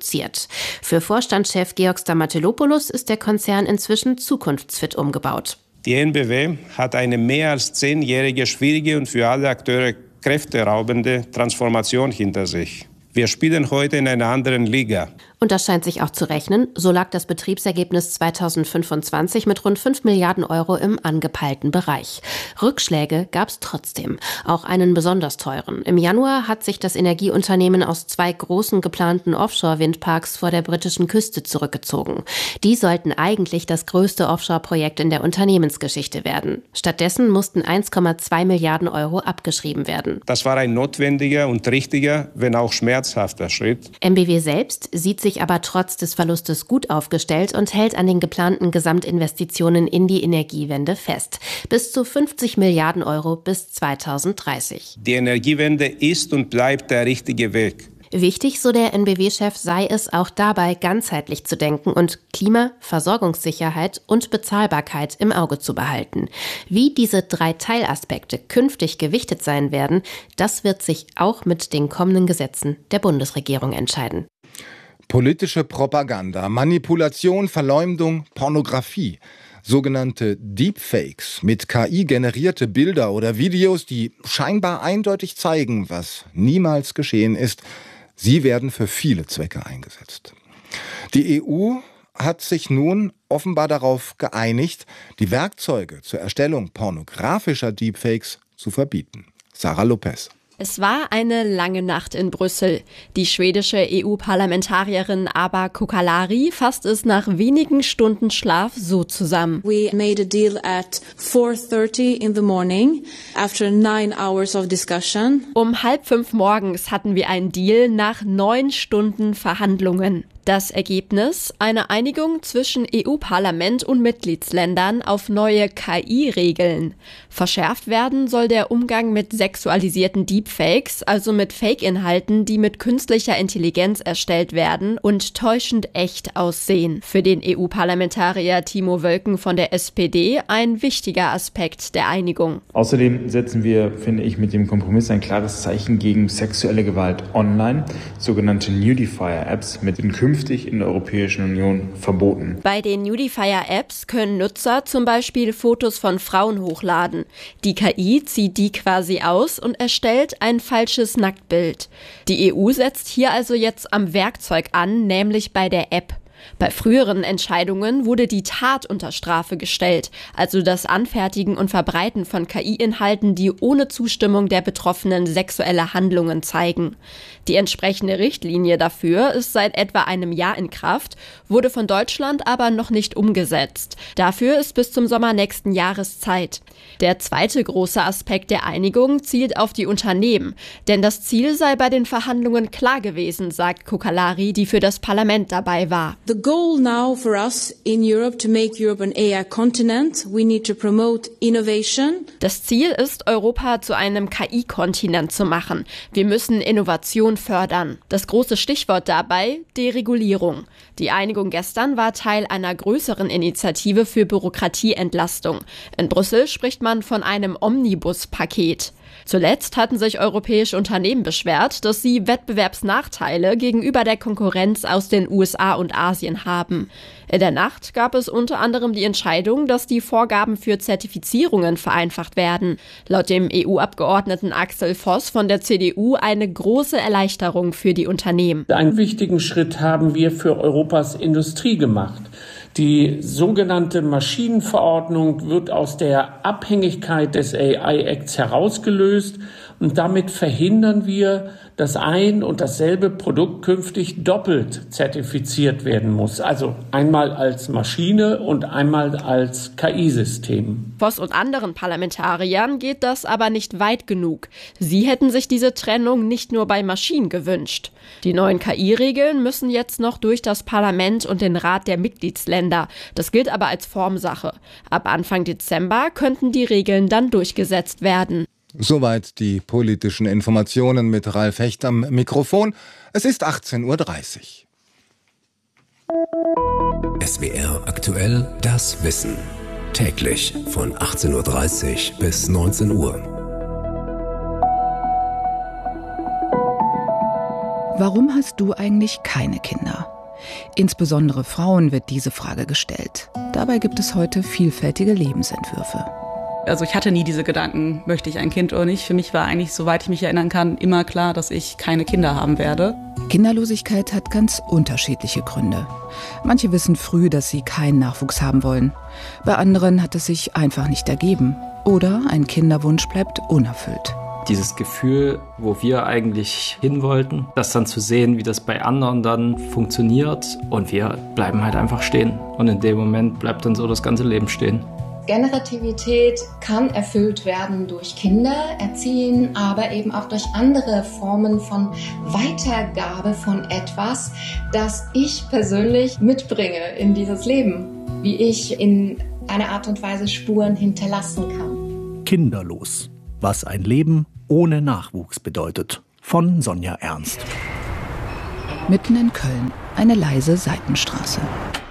Für Vorstandschef Georg Stamatelopoulos ist der Konzern inzwischen zukunftsfit umgebaut. Die N B W hat eine mehr als zehnjährige schwierige und für alle Akteure kräfteraubende Transformation hinter sich. Wir spielen heute in einer anderen Liga. Und das scheint sich auch zu rechnen. So lag das Betriebsergebnis zweitausendfünfundzwanzig mit rund fünf Milliarden Euro im angepeilten Bereich. Rückschläge gab es trotzdem, auch einen besonders teuren. Im Januar hat sich das Energieunternehmen aus zwei großen geplanten Offshore-Windparks vor der britischen Küste zurückgezogen. Die sollten eigentlich das größte Offshore-Projekt in der Unternehmensgeschichte werden. Stattdessen mussten eins Komma zwei Milliarden Euro abgeschrieben werden. Das war ein notwendiger und richtiger, wenn auch schmerzhafter Schritt. M B W selbst sieht sich aber trotz des Verlustes gut aufgestellt und hält an den geplanten Gesamtinvestitionen in die Energiewende fest. Bis zu fünfzig Milliarden Euro bis zweitausenddreißig. Die Energiewende ist und bleibt der richtige Weg. Wichtig, so der N B W-Chef, sei es auch dabei, ganzheitlich zu denken und Klima, Versorgungssicherheit und Bezahlbarkeit im Auge zu behalten. Wie diese drei Teilaspekte künftig gewichtet sein werden, das wird sich auch mit den kommenden Gesetzen der Bundesregierung entscheiden. Politische Propaganda, Manipulation, Verleumdung, Pornografie. Sogenannte Deepfakes, mit K I generierte Bilder oder Videos, die scheinbar eindeutig zeigen, was niemals geschehen ist. Sie werden für viele Zwecke eingesetzt. Die E U hat sich nun offenbar darauf geeinigt, die Werkzeuge zur Erstellung pornografischer Deepfakes zu verbieten. Sarah Lopez. Es war eine lange Nacht in Brüssel. Die schwedische E U-Parlamentarierin Aba Kokalari fasst es nach wenigen Stunden Schlaf so zusammen. We made a deal at four thirty in the morning after nine hours of discussion. Um halb fünf morgens hatten wir einen Deal nach neun Stunden Verhandlungen. Das Ergebnis? Eine Einigung zwischen E U-Parlament und Mitgliedsländern auf neue K I-Regeln. Verschärft werden soll der Umgang mit sexualisierten Deepfakes, also mit Fake-Inhalten, die mit künstlicher Intelligenz erstellt werden und täuschend echt aussehen. Für den E U-Parlamentarier Timo Wölken von der S P D ein wichtiger Aspekt der Einigung. Außerdem setzen wir, finde ich, mit dem Kompromiss ein klares Zeichen gegen sexuelle Gewalt online, sogenannte Nudifier-Apps mit in künftig in der Europäischen Union verboten. Bei den Nudifier-Apps können Nutzer zum Beispiel Fotos von Frauen hochladen. Die K I zieht die quasi aus und erstellt ein falsches Nacktbild. Die E U setzt hier also jetzt am Werkzeug an, nämlich bei der App. Bei früheren Entscheidungen wurde die Tat unter Strafe gestellt, also das Anfertigen und Verbreiten von K I-Inhalten, die ohne Zustimmung der Betroffenen sexuelle Handlungen zeigen. Die entsprechende Richtlinie dafür ist seit etwa einem Jahr in Kraft, wurde von Deutschland aber noch nicht umgesetzt. Dafür ist bis zum Sommer nächsten Jahres Zeit. Der zweite große Aspekt der Einigung zielt auf die Unternehmen, denn das Ziel sei bei den Verhandlungen klar gewesen, sagt Kokalari, die für das Parlament dabei war. The goal now for us in Europe to make Europe an A I continent, we need to promote innovation. Das Ziel ist, Europa zu einem K I-Kontinent zu machen. Wir müssen Innovation fördern. Das große Stichwort dabei: Deregulierung. Die Einigung gestern war Teil einer größeren Initiative für Bürokratieentlastung. In Brüssel spricht man von einem Omnibus-Paket. Zuletzt hatten sich europäische Unternehmen beschwert, dass sie Wettbewerbsnachteile gegenüber der Konkurrenz aus den U S A und Asien haben. In der Nacht gab es unter anderem die Entscheidung, dass die Vorgaben für Zertifizierungen vereinfacht werden. Laut dem E U-Abgeordneten Axel Voss von der C D U eine große Erleichterung für die Unternehmen. Einen wichtigen Schritt haben wir für Europas Industrie gemacht. Die sogenannte Maschinenverordnung wird aus der Abhängigkeit des A I-Acts herausgelöst Und damit verhindern wir, dass ein und dasselbe Produkt künftig doppelt zertifiziert werden muss. Also einmal als Maschine und einmal als K I-System. Voss und anderen Parlamentariern geht das aber nicht weit genug. Sie hätten sich diese Trennung nicht nur bei Maschinen gewünscht. Die neuen K I-Regeln müssen jetzt noch durch das Parlament und den Rat der Mitgliedsländer. Das gilt aber als Formsache. Ab Anfang Dezember könnten die Regeln dann durchgesetzt werden. Soweit die politischen Informationen mit Ralf Hecht am Mikrofon. Es ist achtzehn Uhr dreißig. S W R aktuell, das Wissen. Täglich von achtzehn Uhr dreißig bis neunzehn Uhr. Warum hast du eigentlich keine Kinder? Insbesondere Frauen wird diese Frage gestellt. Dabei gibt es heute vielfältige Lebensentwürfe. Also ich hatte nie diese Gedanken, möchte ich ein Kind oder nicht. Für mich war eigentlich, soweit ich mich erinnern kann, immer klar, dass ich keine Kinder haben werde. Kinderlosigkeit hat ganz unterschiedliche Gründe. Manche wissen früh, dass sie keinen Nachwuchs haben wollen. Bei anderen hat es sich einfach nicht ergeben. Oder ein Kinderwunsch bleibt unerfüllt. Dieses Gefühl, wo wir eigentlich hin wollten, das dann zu sehen, wie das bei anderen dann funktioniert. Und wir bleiben halt einfach stehen. Und in dem Moment bleibt dann so das ganze Leben stehen. Generativität kann erfüllt werden durch Kinder, Erziehen, aber eben auch durch andere Formen von Weitergabe von etwas, das ich persönlich mitbringe in dieses Leben, wie ich in einer Art und Weise Spuren hinterlassen kann. Kinderlos. Was ein Leben ohne Nachwuchs bedeutet. Von Sonja Ernst. Mitten in Köln, eine leise Seitenstraße.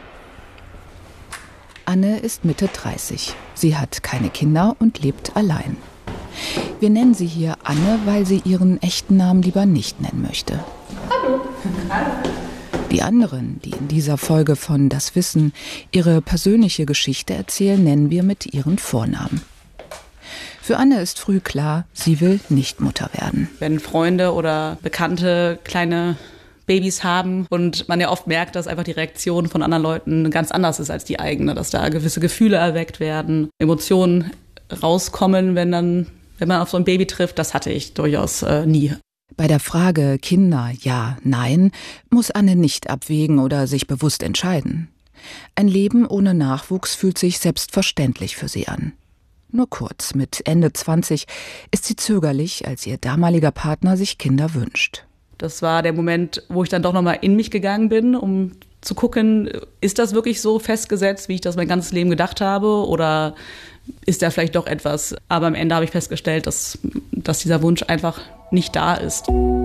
Anne ist Mitte dreißig. Sie hat keine Kinder und lebt allein. Wir nennen sie hier Anne, weil sie ihren echten Namen lieber nicht nennen möchte. Hallo. Hallo. Die anderen, die in dieser Folge von Das Wissen ihre persönliche Geschichte erzählen, nennen wir mit ihren Vornamen. Für Anne ist früh klar, sie will nicht Mutter werden. Wenn Freunde oder Bekannte kleine Babys haben und man ja oft merkt, dass einfach die Reaktion von anderen Leuten ganz anders ist als die eigene, dass da gewisse Gefühle erweckt werden, Emotionen rauskommen, wenn dann, wenn man auf so ein Baby trifft, das hatte ich durchaus äh, nie. Bei der Frage Kinder, ja, nein, muss Anne nicht abwägen oder sich bewusst entscheiden. Ein Leben ohne Nachwuchs fühlt sich selbstverständlich für sie an. Nur kurz, mit Ende zwanzig, ist sie zögerlich, als ihr damaliger Partner sich Kinder wünscht. Das war der Moment, wo ich dann doch nochmal in mich gegangen bin, um zu gucken, ist das wirklich so festgesetzt, wie ich das mein ganzes Leben gedacht habe, oder ist da vielleicht doch etwas? Aber am Ende habe ich festgestellt, dass, dass dieser Wunsch einfach nicht da ist.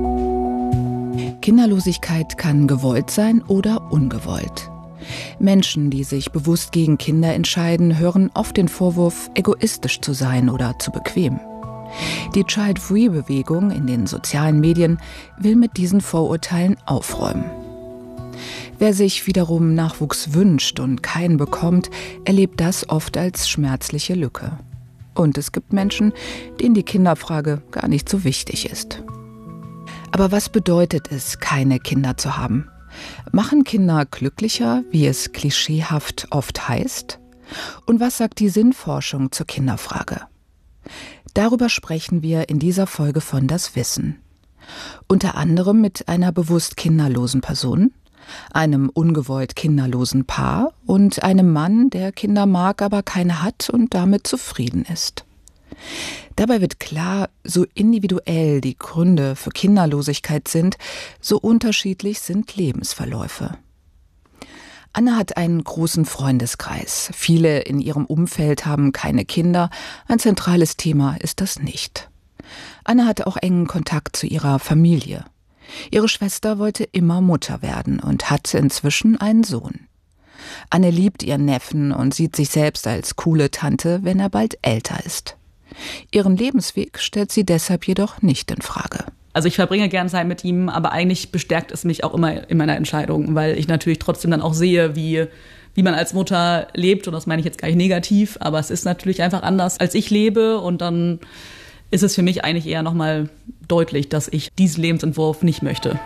Kinderlosigkeit kann gewollt sein oder ungewollt. Menschen, die sich bewusst gegen Kinder entscheiden, hören oft den Vorwurf, egoistisch zu sein oder zu bequem. Die Child-Free-Bewegung in den sozialen Medien will mit diesen Vorurteilen aufräumen. Wer sich wiederum Nachwuchs wünscht und keinen bekommt, erlebt das oft als schmerzliche Lücke. Und es gibt Menschen, denen die Kinderfrage gar nicht so wichtig ist. Aber was bedeutet es, keine Kinder zu haben? Machen Kinder glücklicher, wie es klischeehaft oft heißt? Und was sagt die Sinnforschung zur Kinderfrage? Darüber sprechen wir in dieser Folge von Das Wissen. Unter anderem mit einer bewusst kinderlosen Person, einem ungewollt kinderlosen Paar und einem Mann, der Kinder mag, aber keine hat und damit zufrieden ist. Dabei wird klar, so individuell die Gründe für Kinderlosigkeit sind, so unterschiedlich sind Lebensverläufe. Anne hat einen großen Freundeskreis. Viele in ihrem Umfeld haben keine Kinder. Ein zentrales Thema ist das nicht. Anne hat auch engen Kontakt zu ihrer Familie. Ihre Schwester wollte immer Mutter werden und hat inzwischen einen Sohn. Anne liebt ihren Neffen und sieht sich selbst als coole Tante, wenn er bald älter ist. Ihren Lebensweg stellt sie deshalb jedoch nicht in Frage. Also ich verbringe gern Zeit mit ihm, aber eigentlich bestärkt es mich auch immer in meiner Entscheidung, weil ich natürlich trotzdem dann auch sehe, wie, wie man als Mutter lebt. Und das meine ich jetzt gar nicht negativ, aber es ist natürlich einfach anders, als ich lebe. Und dann ist es für mich eigentlich eher nochmal deutlich, dass ich diesen Lebensentwurf nicht möchte.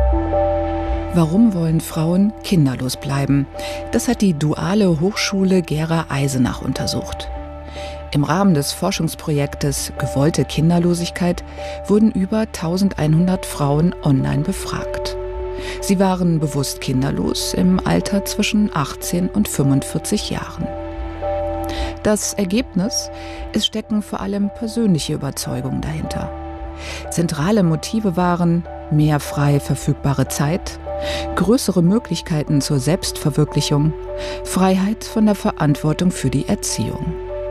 Warum wollen Frauen kinderlos bleiben? Das hat die Duale Hochschule Gera Eisenach untersucht. Im Rahmen des Forschungsprojektes Gewollte Kinderlosigkeit wurden über eintausendeinhundert Frauen online befragt. Sie waren bewusst kinderlos im Alter zwischen achtzehn und fünfundvierzig Jahren. Das Ergebnis: Es stecken vor allem persönliche Überzeugungen dahinter. Zentrale Motive waren mehr frei verfügbare Zeit, größere Möglichkeiten zur Selbstverwirklichung, Freiheit von der Verantwortung für die Erziehung.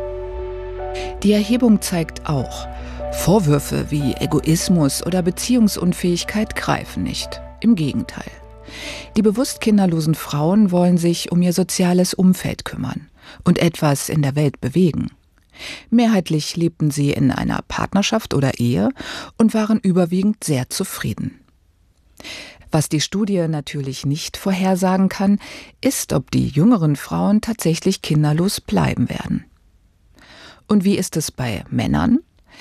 Die Erhebung zeigt auch, Vorwürfe wie Egoismus oder Beziehungsunfähigkeit greifen nicht. Im Gegenteil. Die bewusst kinderlosen Frauen wollen sich um ihr soziales Umfeld kümmern und etwas in der Welt bewegen. Mehrheitlich lebten sie in einer Partnerschaft oder Ehe und waren überwiegend sehr zufrieden. Was die Studie natürlich nicht vorhersagen kann, ist, ob die jüngeren Frauen tatsächlich kinderlos bleiben werden. Und wie ist es bei Männern?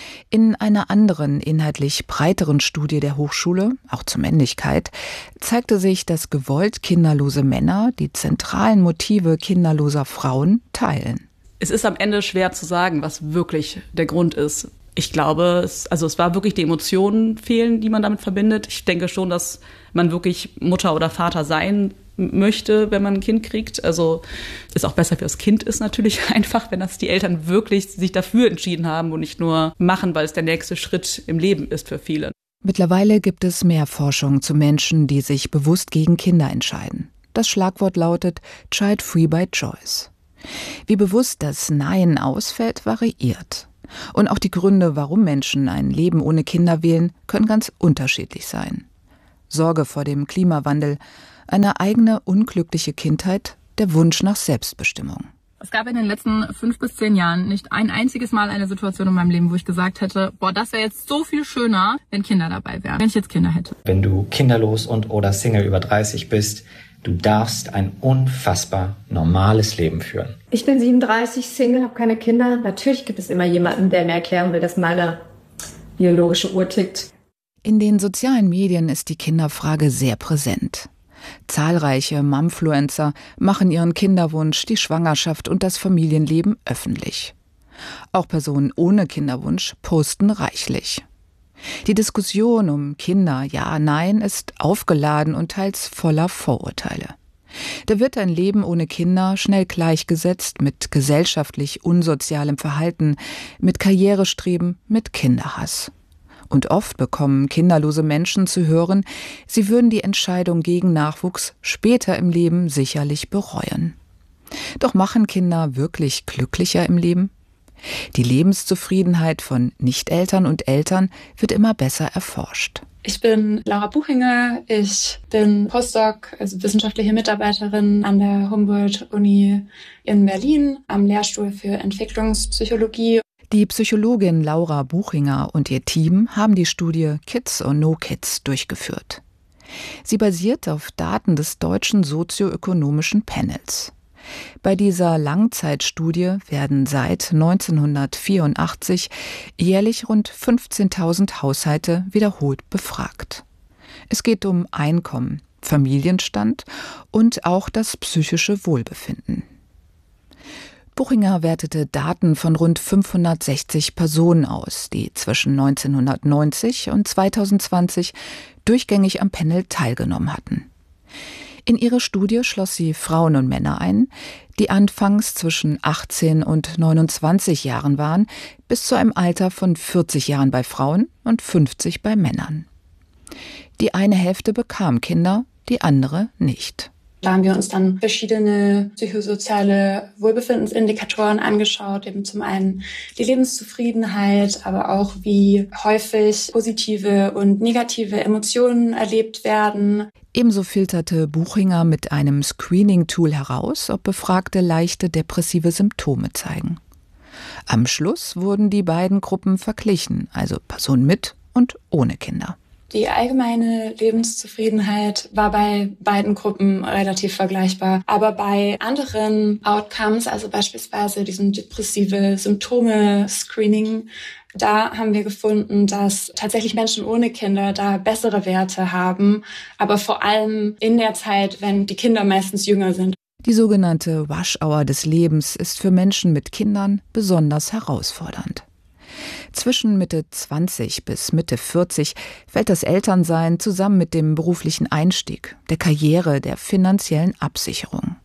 In einer anderen, inhaltlich breiteren Studie der Hochschule, auch zur Männlichkeit, zeigte sich, dass gewollt kinderlose Männer die zentralen Motive kinderloser Frauen teilen. Es ist am Ende schwer zu sagen, was wirklich der Grund ist. Ich glaube, es, also es war wirklich die Emotionen fehlen, die man damit verbindet. Ich denke schon, dass man wirklich Mutter oder Vater sein möchte, wenn man ein Kind kriegt. Also ist auch besser für das Kind ist natürlich einfach, wenn das die Eltern wirklich sich dafür entschieden haben und nicht nur machen, weil es der nächste Schritt im Leben ist für viele. Mittlerweile gibt es mehr Forschung zu Menschen, die sich bewusst gegen Kinder entscheiden. Das Schlagwort lautet Child Free by Choice. Wie bewusst das Nein ausfällt, variiert. Und auch die Gründe, warum Menschen ein Leben ohne Kinder wählen, können ganz unterschiedlich sein. Sorge vor dem Klimawandel, eine eigene unglückliche Kindheit, der Wunsch nach Selbstbestimmung. Es gab in den letzten fünf bis zehn Jahren nicht ein einziges Mal eine Situation in meinem Leben, wo ich gesagt hätte, boah, das wäre jetzt so viel schöner, wenn Kinder dabei wären, wenn ich jetzt Kinder hätte. Wenn du kinderlos und oder Single über dreißig bist, du darfst ein unfassbar normales Leben führen. Ich bin siebenunddreißig, Single, habe keine Kinder. Natürlich gibt es immer jemanden, der mir erklären will, dass meine biologische Uhr tickt. In den sozialen Medien ist die Kinderfrage sehr präsent. Zahlreiche Momfluencer machen ihren Kinderwunsch, die Schwangerschaft und das Familienleben öffentlich. Auch Personen ohne Kinderwunsch posten reichlich. Die Diskussion um Kinder, ja, nein, ist aufgeladen und teils voller Vorurteile. Da wird ein Leben ohne Kinder schnell gleichgesetzt mit gesellschaftlich unsozialem Verhalten, mit Karrierestreben, mit Kinderhass. Und oft bekommen kinderlose Menschen zu hören, sie würden die Entscheidung gegen Nachwuchs später im Leben sicherlich bereuen. Doch machen Kinder wirklich glücklicher im Leben? Die Lebenszufriedenheit von Nicht-Eltern und Eltern wird immer besser erforscht. Ich bin Laura Buchinger, ich bin Postdoc, also wissenschaftliche Mitarbeiterin an der Humboldt-Uni in Berlin am Lehrstuhl für Entwicklungspsychologie. Die Psychologin Laura Buchinger und ihr Team haben die Studie Kids or No Kids durchgeführt. Sie basiert auf Daten des Deutschen Sozioökonomischen Panels. Bei dieser Langzeitstudie werden seit neunzehnhundertvierundachtzig jährlich rund fünfzehntausend Haushalte wiederholt befragt. Es geht um Einkommen, Familienstand und auch das psychische Wohlbefinden. Buchinger wertete Daten von rund fünfhundertsechzig Personen aus, die zwischen neunzehnhundertneunzig und zweitausendzwanzig durchgängig am Panel teilgenommen hatten. In ihre Studie schloss sie Frauen und Männer ein, die anfangs zwischen achtzehn und neunundzwanzig Jahren waren, bis zu einem Alter von vierzig Jahren bei Frauen und fünfzig bei Männern. Die eine Hälfte bekam Kinder, die andere nicht. Da haben wir uns dann verschiedene psychosoziale Wohlbefindensindikatoren angeschaut, eben zum einen die Lebenszufriedenheit, aber auch wie häufig positive und negative Emotionen erlebt werden. Ebenso filterte Buchinger mit einem Screening-Tool heraus, ob Befragte leichte depressive Symptome zeigen. Am Schluss wurden die beiden Gruppen verglichen, also Personen mit und ohne Kinder. Die allgemeine Lebenszufriedenheit war bei beiden Gruppen relativ vergleichbar. Aber bei anderen Outcomes, also beispielsweise diesem depressive Symptome-Screening, da haben wir gefunden, dass tatsächlich Menschen ohne Kinder da bessere Werte haben, aber vor allem in der Zeit, wenn die Kinder meistens jünger sind. Die sogenannte Rush Hour des Lebens ist für Menschen mit Kindern besonders herausfordernd. Zwischen Mitte zwanzig bis Mitte vierzig fällt das Elternsein zusammen mit dem beruflichen Einstieg, der Karriere, der finanziellen Absicherung.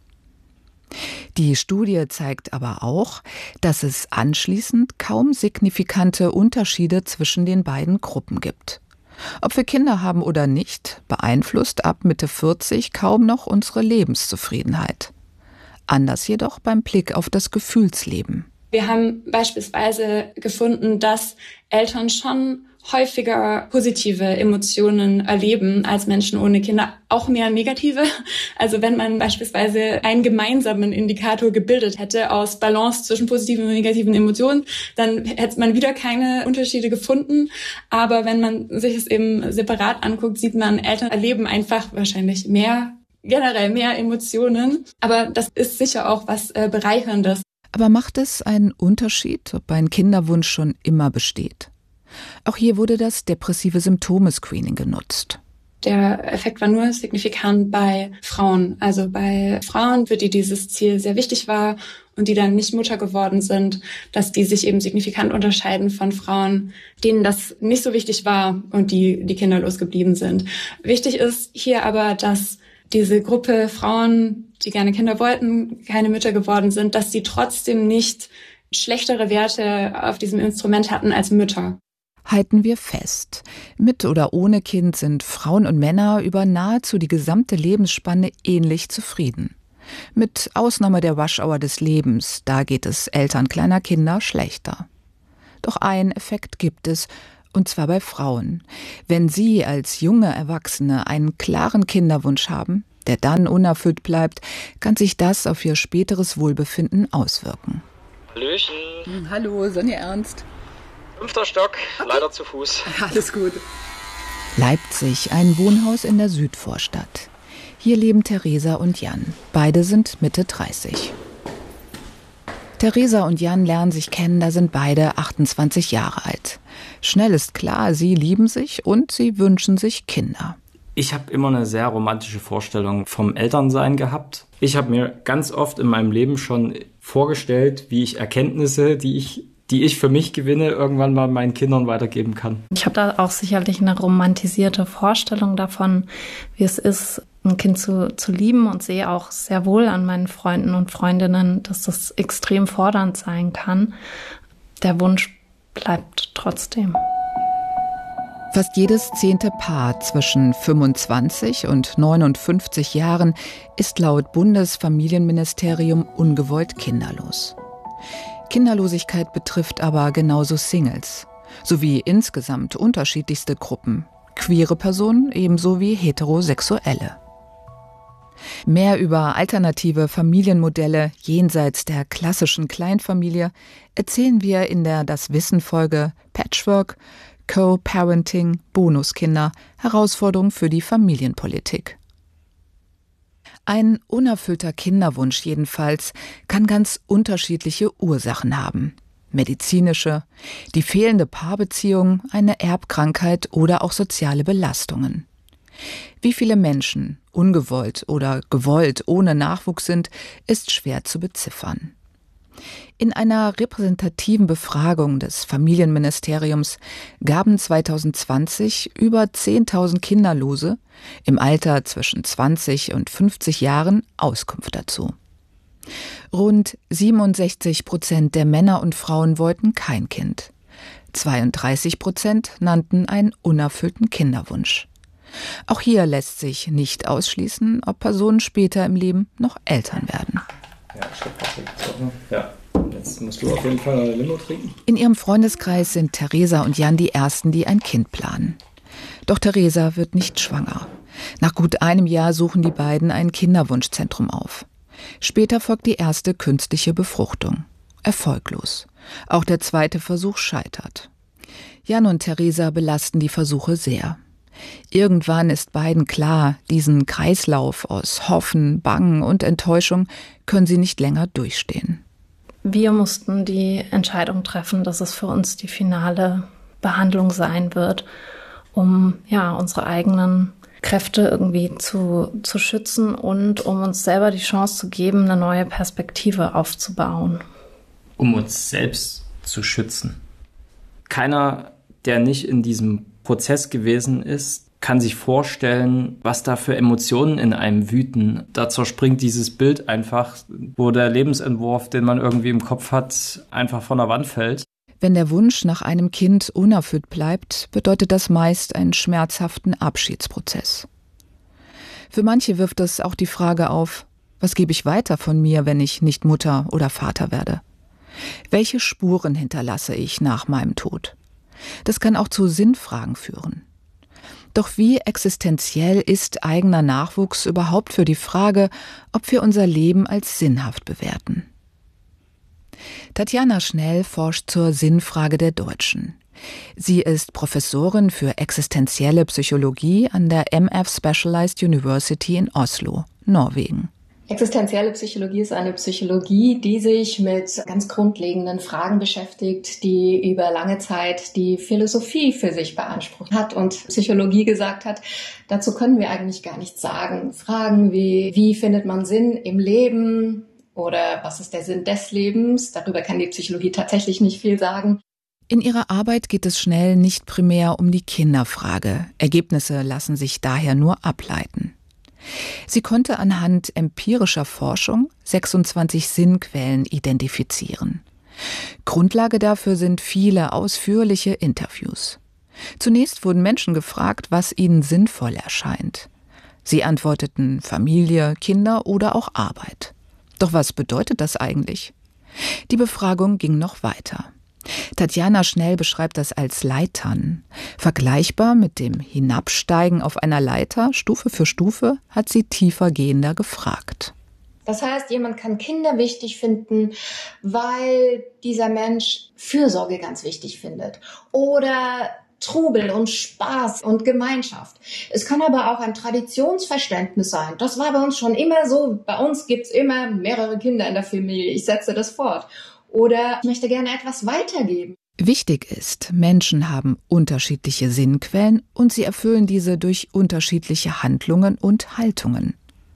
Die Studie zeigt aber auch, dass es anschließend kaum signifikante Unterschiede zwischen den beiden Gruppen gibt. Ob wir Kinder haben oder nicht, beeinflusst ab Mitte vierzig kaum noch unsere Lebenszufriedenheit. Anders jedoch beim Blick auf das Gefühlsleben. Wir haben beispielsweise gefunden, dass Eltern schon häufiger positive Emotionen erleben als Menschen ohne Kinder, auch mehr negative. Also wenn man beispielsweise einen gemeinsamen Indikator gebildet hätte aus Balance zwischen positiven und negativen Emotionen, dann hätte man wieder keine Unterschiede gefunden. Aber wenn man sich es eben separat anguckt, sieht man, Eltern erleben einfach wahrscheinlich mehr, generell mehr Emotionen. Aber das ist sicher auch was äh, Bereicherndes. Aber macht es einen Unterschied, ob ein Kinderwunsch schon immer besteht? Auch hier wurde das depressive Symptome-Screening genutzt. Der Effekt war nur signifikant bei Frauen, also bei Frauen, für die dieses Ziel sehr wichtig war und die dann nicht Mutter geworden sind, dass die sich eben signifikant unterscheiden von Frauen, denen das nicht so wichtig war und die, die kinderlos geblieben sind. Wichtig ist hier aber, dass diese Gruppe Frauen, die gerne Kinder wollten, keine Mütter geworden sind, dass sie trotzdem nicht schlechtere Werte auf diesem Instrument hatten als Mütter. Halten wir fest, mit oder ohne Kind sind Frauen und Männer über nahezu die gesamte Lebensspanne ähnlich zufrieden. Mit Ausnahme der Rush-Hour des Lebens, da geht es Eltern kleiner Kinder schlechter. Doch einen Effekt gibt es, und zwar bei Frauen. Wenn sie als junge Erwachsene einen klaren Kinderwunsch haben, der dann unerfüllt bleibt, kann sich das auf ihr späteres Wohlbefinden auswirken. Hallöchen. Hallo, Sonja Ernst. Fünfter Stock, leider zu Fuß. Alles gut. Leipzig, ein Wohnhaus in der Südvorstadt. Hier leben Theresa und Jan. Beide sind Mitte dreißig. Theresa und Jan lernen sich kennen, da sind beide achtundzwanzig Jahre alt. Schnell ist klar, sie lieben sich und sie wünschen sich Kinder. Ich habe immer eine sehr romantische Vorstellung vom Elternsein gehabt. Ich habe mir ganz oft in meinem Leben schon vorgestellt, wie ich Erkenntnisse, die ich die ich für mich gewinne, irgendwann mal meinen Kindern weitergeben kann. Ich habe da auch sicherlich eine romantisierte Vorstellung davon, wie es ist, ein Kind zu, zu lieben, und sehe auch sehr wohl an meinen Freunden und Freundinnen, dass das extrem fordernd sein kann. Der Wunsch bleibt trotzdem. Fast jedes zehnte Paar zwischen fünfundzwanzig und neunundfünfzig Jahren ist laut Bundesfamilienministerium ungewollt kinderlos. Kinderlosigkeit betrifft aber genauso Singles, sowie insgesamt unterschiedlichste Gruppen, queere Personen ebenso wie Heterosexuelle. Mehr über alternative Familienmodelle jenseits der klassischen Kleinfamilie erzählen wir in der Das Wissen-Folge Patchwork, Co-Parenting, Bonuskinder, Herausforderungen für die Familienpolitik. Ein unerfüllter Kinderwunsch jedenfalls kann ganz unterschiedliche Ursachen haben. Medizinische, die fehlende Paarbeziehung, eine Erbkrankheit oder auch soziale Belastungen. Wie viele Menschen ungewollt oder gewollt ohne Nachwuchs sind, ist schwer zu beziffern. In einer repräsentativen Befragung des Familienministeriums gaben zweitausendzwanzig über zehntausend Kinderlose im Alter zwischen zwanzig und fünfzig Jahren Auskunft dazu. Rund siebenundsechzig Prozent der Männer und Frauen wollten kein Kind. zweiunddreißig Prozent nannten einen unerfüllten Kinderwunsch. Auch hier lässt sich nicht ausschließen, ob Personen später im Leben noch Eltern werden. Ja, stopp, ja. Jetzt musst du auf jeden Fall eine Limo trinken. In ihrem Freundeskreis sind Theresa und Jan die Ersten, die ein Kind planen. Doch Theresa wird nicht schwanger. Nach gut einem Jahr suchen die beiden ein Kinderwunschzentrum auf. Später folgt die erste künstliche Befruchtung. Erfolglos. Auch der zweite Versuch scheitert. Jan und Theresa belasten die Versuche sehr. Irgendwann ist beiden klar, diesen Kreislauf aus Hoffen, Bangen und Enttäuschung können sie nicht länger durchstehen. Wir mussten die Entscheidung treffen, dass es für uns die finale Behandlung sein wird, um ja unsere eigenen Kräfte irgendwie zu, zu schützen und um uns selber die Chance zu geben, eine neue Perspektive aufzubauen. Um uns selbst zu schützen. Keiner, der nicht in diesem Prozess gewesen ist, kann sich vorstellen, was da für Emotionen in einem wüten. Da zerspringt dieses Bild einfach, wo der Lebensentwurf, den man irgendwie im Kopf hat, einfach von der Wand fällt. Wenn der Wunsch nach einem Kind unerfüllt bleibt, bedeutet das meist einen schmerzhaften Abschiedsprozess. Für manche wirft es auch die Frage auf, was gebe ich weiter von mir, wenn ich nicht Mutter oder Vater werde? Welche Spuren hinterlasse ich nach meinem Tod? Das kann auch zu Sinnfragen führen. Doch wie existenziell ist eigener Nachwuchs überhaupt für die Frage, ob wir unser Leben als sinnhaft bewerten? Tatjana Schnell forscht zur Sinnfrage der Deutschen. Sie ist Professorin für existenzielle Psychologie an der M F Specialized University in Oslo, Norwegen. Existenzielle Psychologie ist eine Psychologie, die sich mit ganz grundlegenden Fragen beschäftigt, die über lange Zeit die Philosophie für sich beansprucht hat und Psychologie gesagt hat, dazu können wir eigentlich gar nichts sagen. Fragen wie, wie findet man Sinn im Leben oder was ist der Sinn des Lebens? Darüber kann die Psychologie tatsächlich nicht viel sagen. In ihrer Arbeit geht es Schnell nicht primär um die Kinderfrage. Ergebnisse lassen sich daher nur ableiten. Sie konnte anhand empirischer Forschung sechsundzwanzig Sinnquellen identifizieren. Grundlage dafür sind viele ausführliche Interviews. Zunächst wurden Menschen gefragt, was ihnen sinnvoll erscheint. Sie antworteten Familie, Kinder oder auch Arbeit. Doch was bedeutet das eigentlich? Die Befragung ging noch weiter. Tatjana Schnell beschreibt das als Leitern. Vergleichbar mit dem Hinabsteigen auf einer Leiter, Stufe für Stufe, hat sie tiefergehender gefragt. Das heißt, jemand kann Kinder wichtig finden, weil dieser Mensch Fürsorge ganz wichtig findet. Oder Trubel und Spaß und Gemeinschaft. Es kann aber auch ein Traditionsverständnis sein. Das war bei uns schon immer so. Bei uns gibt's immer mehrere Kinder in der Familie. Ich setze das fort. Oder ich möchte gerne etwas weitergeben. Wichtig ist, Menschen haben unterschiedliche Sinnquellen und sie erfüllen diese durch unterschiedliche Handlungen und Haltungen.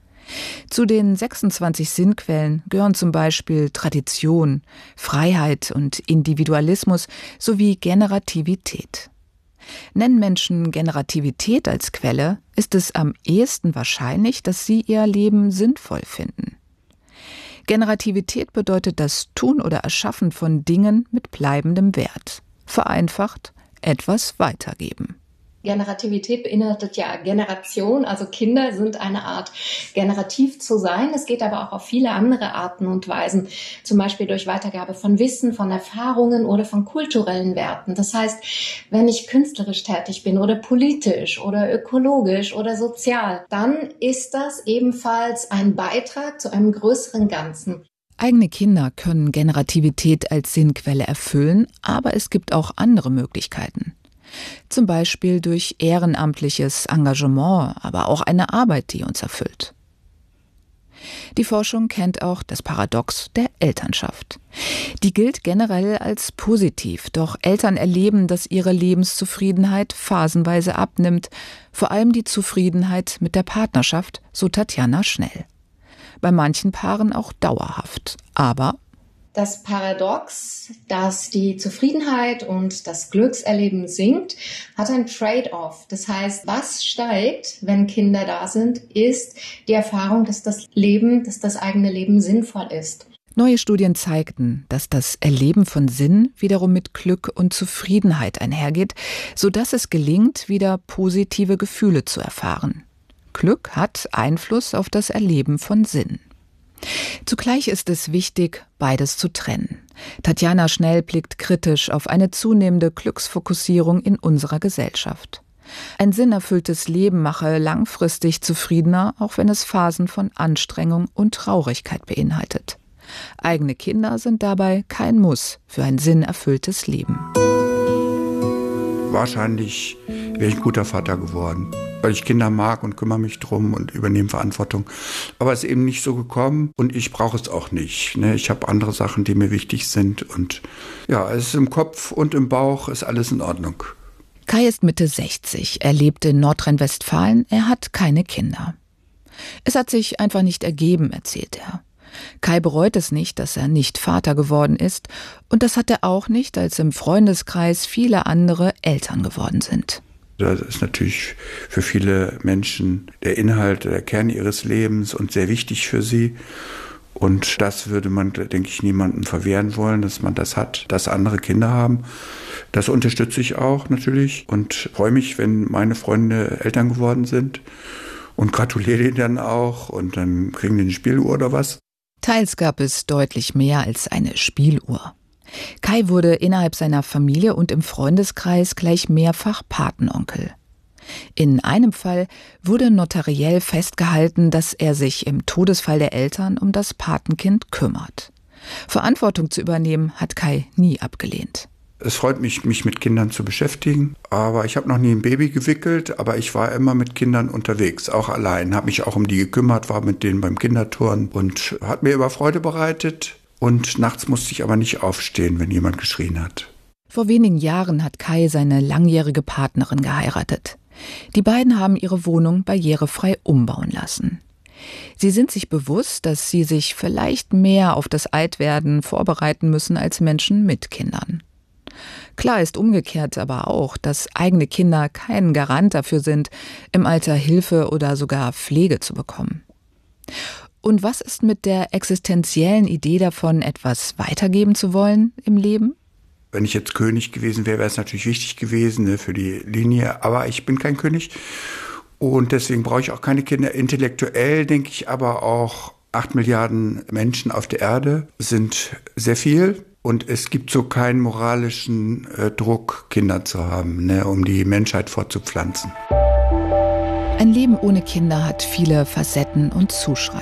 Zu den sechsundzwanzig Sinnquellen gehören zum Beispiel Tradition, Freiheit und Individualismus sowie Generativität. Nennen Menschen Generativität als Quelle, ist es am ehesten wahrscheinlich, dass sie ihr Leben sinnvoll finden. Generativität bedeutet das Tun oder Erschaffen von Dingen mit bleibendem Wert. Vereinfacht, etwas weitergeben. Generativität beinhaltet ja Generation, also Kinder sind eine Art generativ zu sein. Es geht aber auch auf viele andere Arten und Weisen, zum Beispiel durch Weitergabe von Wissen, von Erfahrungen oder von kulturellen Werten. Das heißt, wenn ich künstlerisch tätig bin oder politisch oder ökologisch oder sozial, dann ist das ebenfalls ein Beitrag zu einem größeren Ganzen. Eigene Kinder können Generativität als Sinnquelle erfüllen, aber es gibt auch andere Möglichkeiten. Zum Beispiel durch ehrenamtliches Engagement, aber auch eine Arbeit, die uns erfüllt. Die Forschung kennt auch das Paradox der Elternschaft. Die gilt generell als positiv, doch Eltern erleben, dass ihre Lebenszufriedenheit phasenweise abnimmt, vor allem die Zufriedenheit mit der Partnerschaft, so Tatjana Schnell. Bei manchen Paaren auch dauerhaft, aber das Paradox, dass die Zufriedenheit und das Glückserleben sinkt, hat ein Trade-off. Das heißt, was steigt, wenn Kinder da sind, ist die Erfahrung, dass das Leben, dass das eigene Leben sinnvoll ist. Neue Studien zeigten, dass das Erleben von Sinn wiederum mit Glück und Zufriedenheit einhergeht, sodass es gelingt, wieder positive Gefühle zu erfahren. Glück hat Einfluss auf das Erleben von Sinn. Zugleich ist es wichtig, beides zu trennen. Tatjana Schnell blickt kritisch auf eine zunehmende Glücksfokussierung in unserer Gesellschaft. Ein sinnerfülltes Leben mache langfristig zufriedener, auch wenn es Phasen von Anstrengung und Traurigkeit beinhaltet. Eigene Kinder sind dabei kein Muss für ein sinnerfülltes Leben. Wahrscheinlich wäre ich ein guter Vater geworden, weil ich Kinder mag und kümmere mich drum und übernehme Verantwortung. Aber es ist eben nicht so gekommen und ich brauche es auch nicht. Ne? Ich habe andere Sachen, die mir wichtig sind und ja, es ist im Kopf und im Bauch, ist alles in Ordnung. Kai ist Mitte sechzig, er lebt in Nordrhein-Westfalen, er hat keine Kinder. Es hat sich einfach nicht ergeben, erzählt er. Kai bereut es nicht, dass er nicht Vater geworden ist, und das hat er auch nicht, als im Freundeskreis viele andere Eltern geworden sind. Das ist natürlich für viele Menschen der Inhalt, der Kern ihres Lebens und sehr wichtig für sie. Und das würde man, denke ich, niemandem verwehren wollen, dass man das hat, dass andere Kinder haben. Das unterstütze ich auch natürlich und freue mich, wenn meine Freunde Eltern geworden sind und gratuliere ihnen dann auch und dann kriegen die eine Spieluhr oder was. Teils gab es deutlich mehr als eine Spieluhr. Kai wurde innerhalb seiner Familie und im Freundeskreis gleich mehrfach Patenonkel. In einem Fall wurde notariell festgehalten, dass er sich im Todesfall der Eltern um das Patenkind kümmert. Verantwortung zu übernehmen hat Kai nie abgelehnt. Es freut mich, mich mit Kindern zu beschäftigen, aber ich habe noch nie ein Baby gewickelt, aber ich war immer mit Kindern unterwegs, auch allein, habe mich auch um die gekümmert, war mit denen beim Kinderturnen und hat mir immer Freude bereitet. Und nachts musste ich aber nicht aufstehen, wenn jemand geschrien hat. Vor wenigen Jahren hat Kai seine langjährige Partnerin geheiratet. Die beiden haben ihre Wohnung barrierefrei umbauen lassen. Sie sind sich bewusst, dass sie sich vielleicht mehr auf das Altwerden vorbereiten müssen als Menschen mit Kindern. Klar ist umgekehrt aber auch, dass eigene Kinder kein Garant dafür sind, im Alter Hilfe oder sogar Pflege zu bekommen. Und was ist mit der existenziellen Idee davon, etwas weitergeben zu wollen im Leben? Wenn ich jetzt König gewesen wäre, wäre es natürlich wichtig gewesen, ne, für die Linie. Aber ich bin kein König und deswegen brauche ich auch keine Kinder. Intellektuell denke ich aber auch, acht Milliarden Menschen auf der Erde sind sehr viel. Und es gibt so keinen moralischen äh, Druck, Kinder zu haben, ne, um die Menschheit fortzupflanzen. Ein Leben ohne Kinder hat viele Facetten und Zuschreibungen.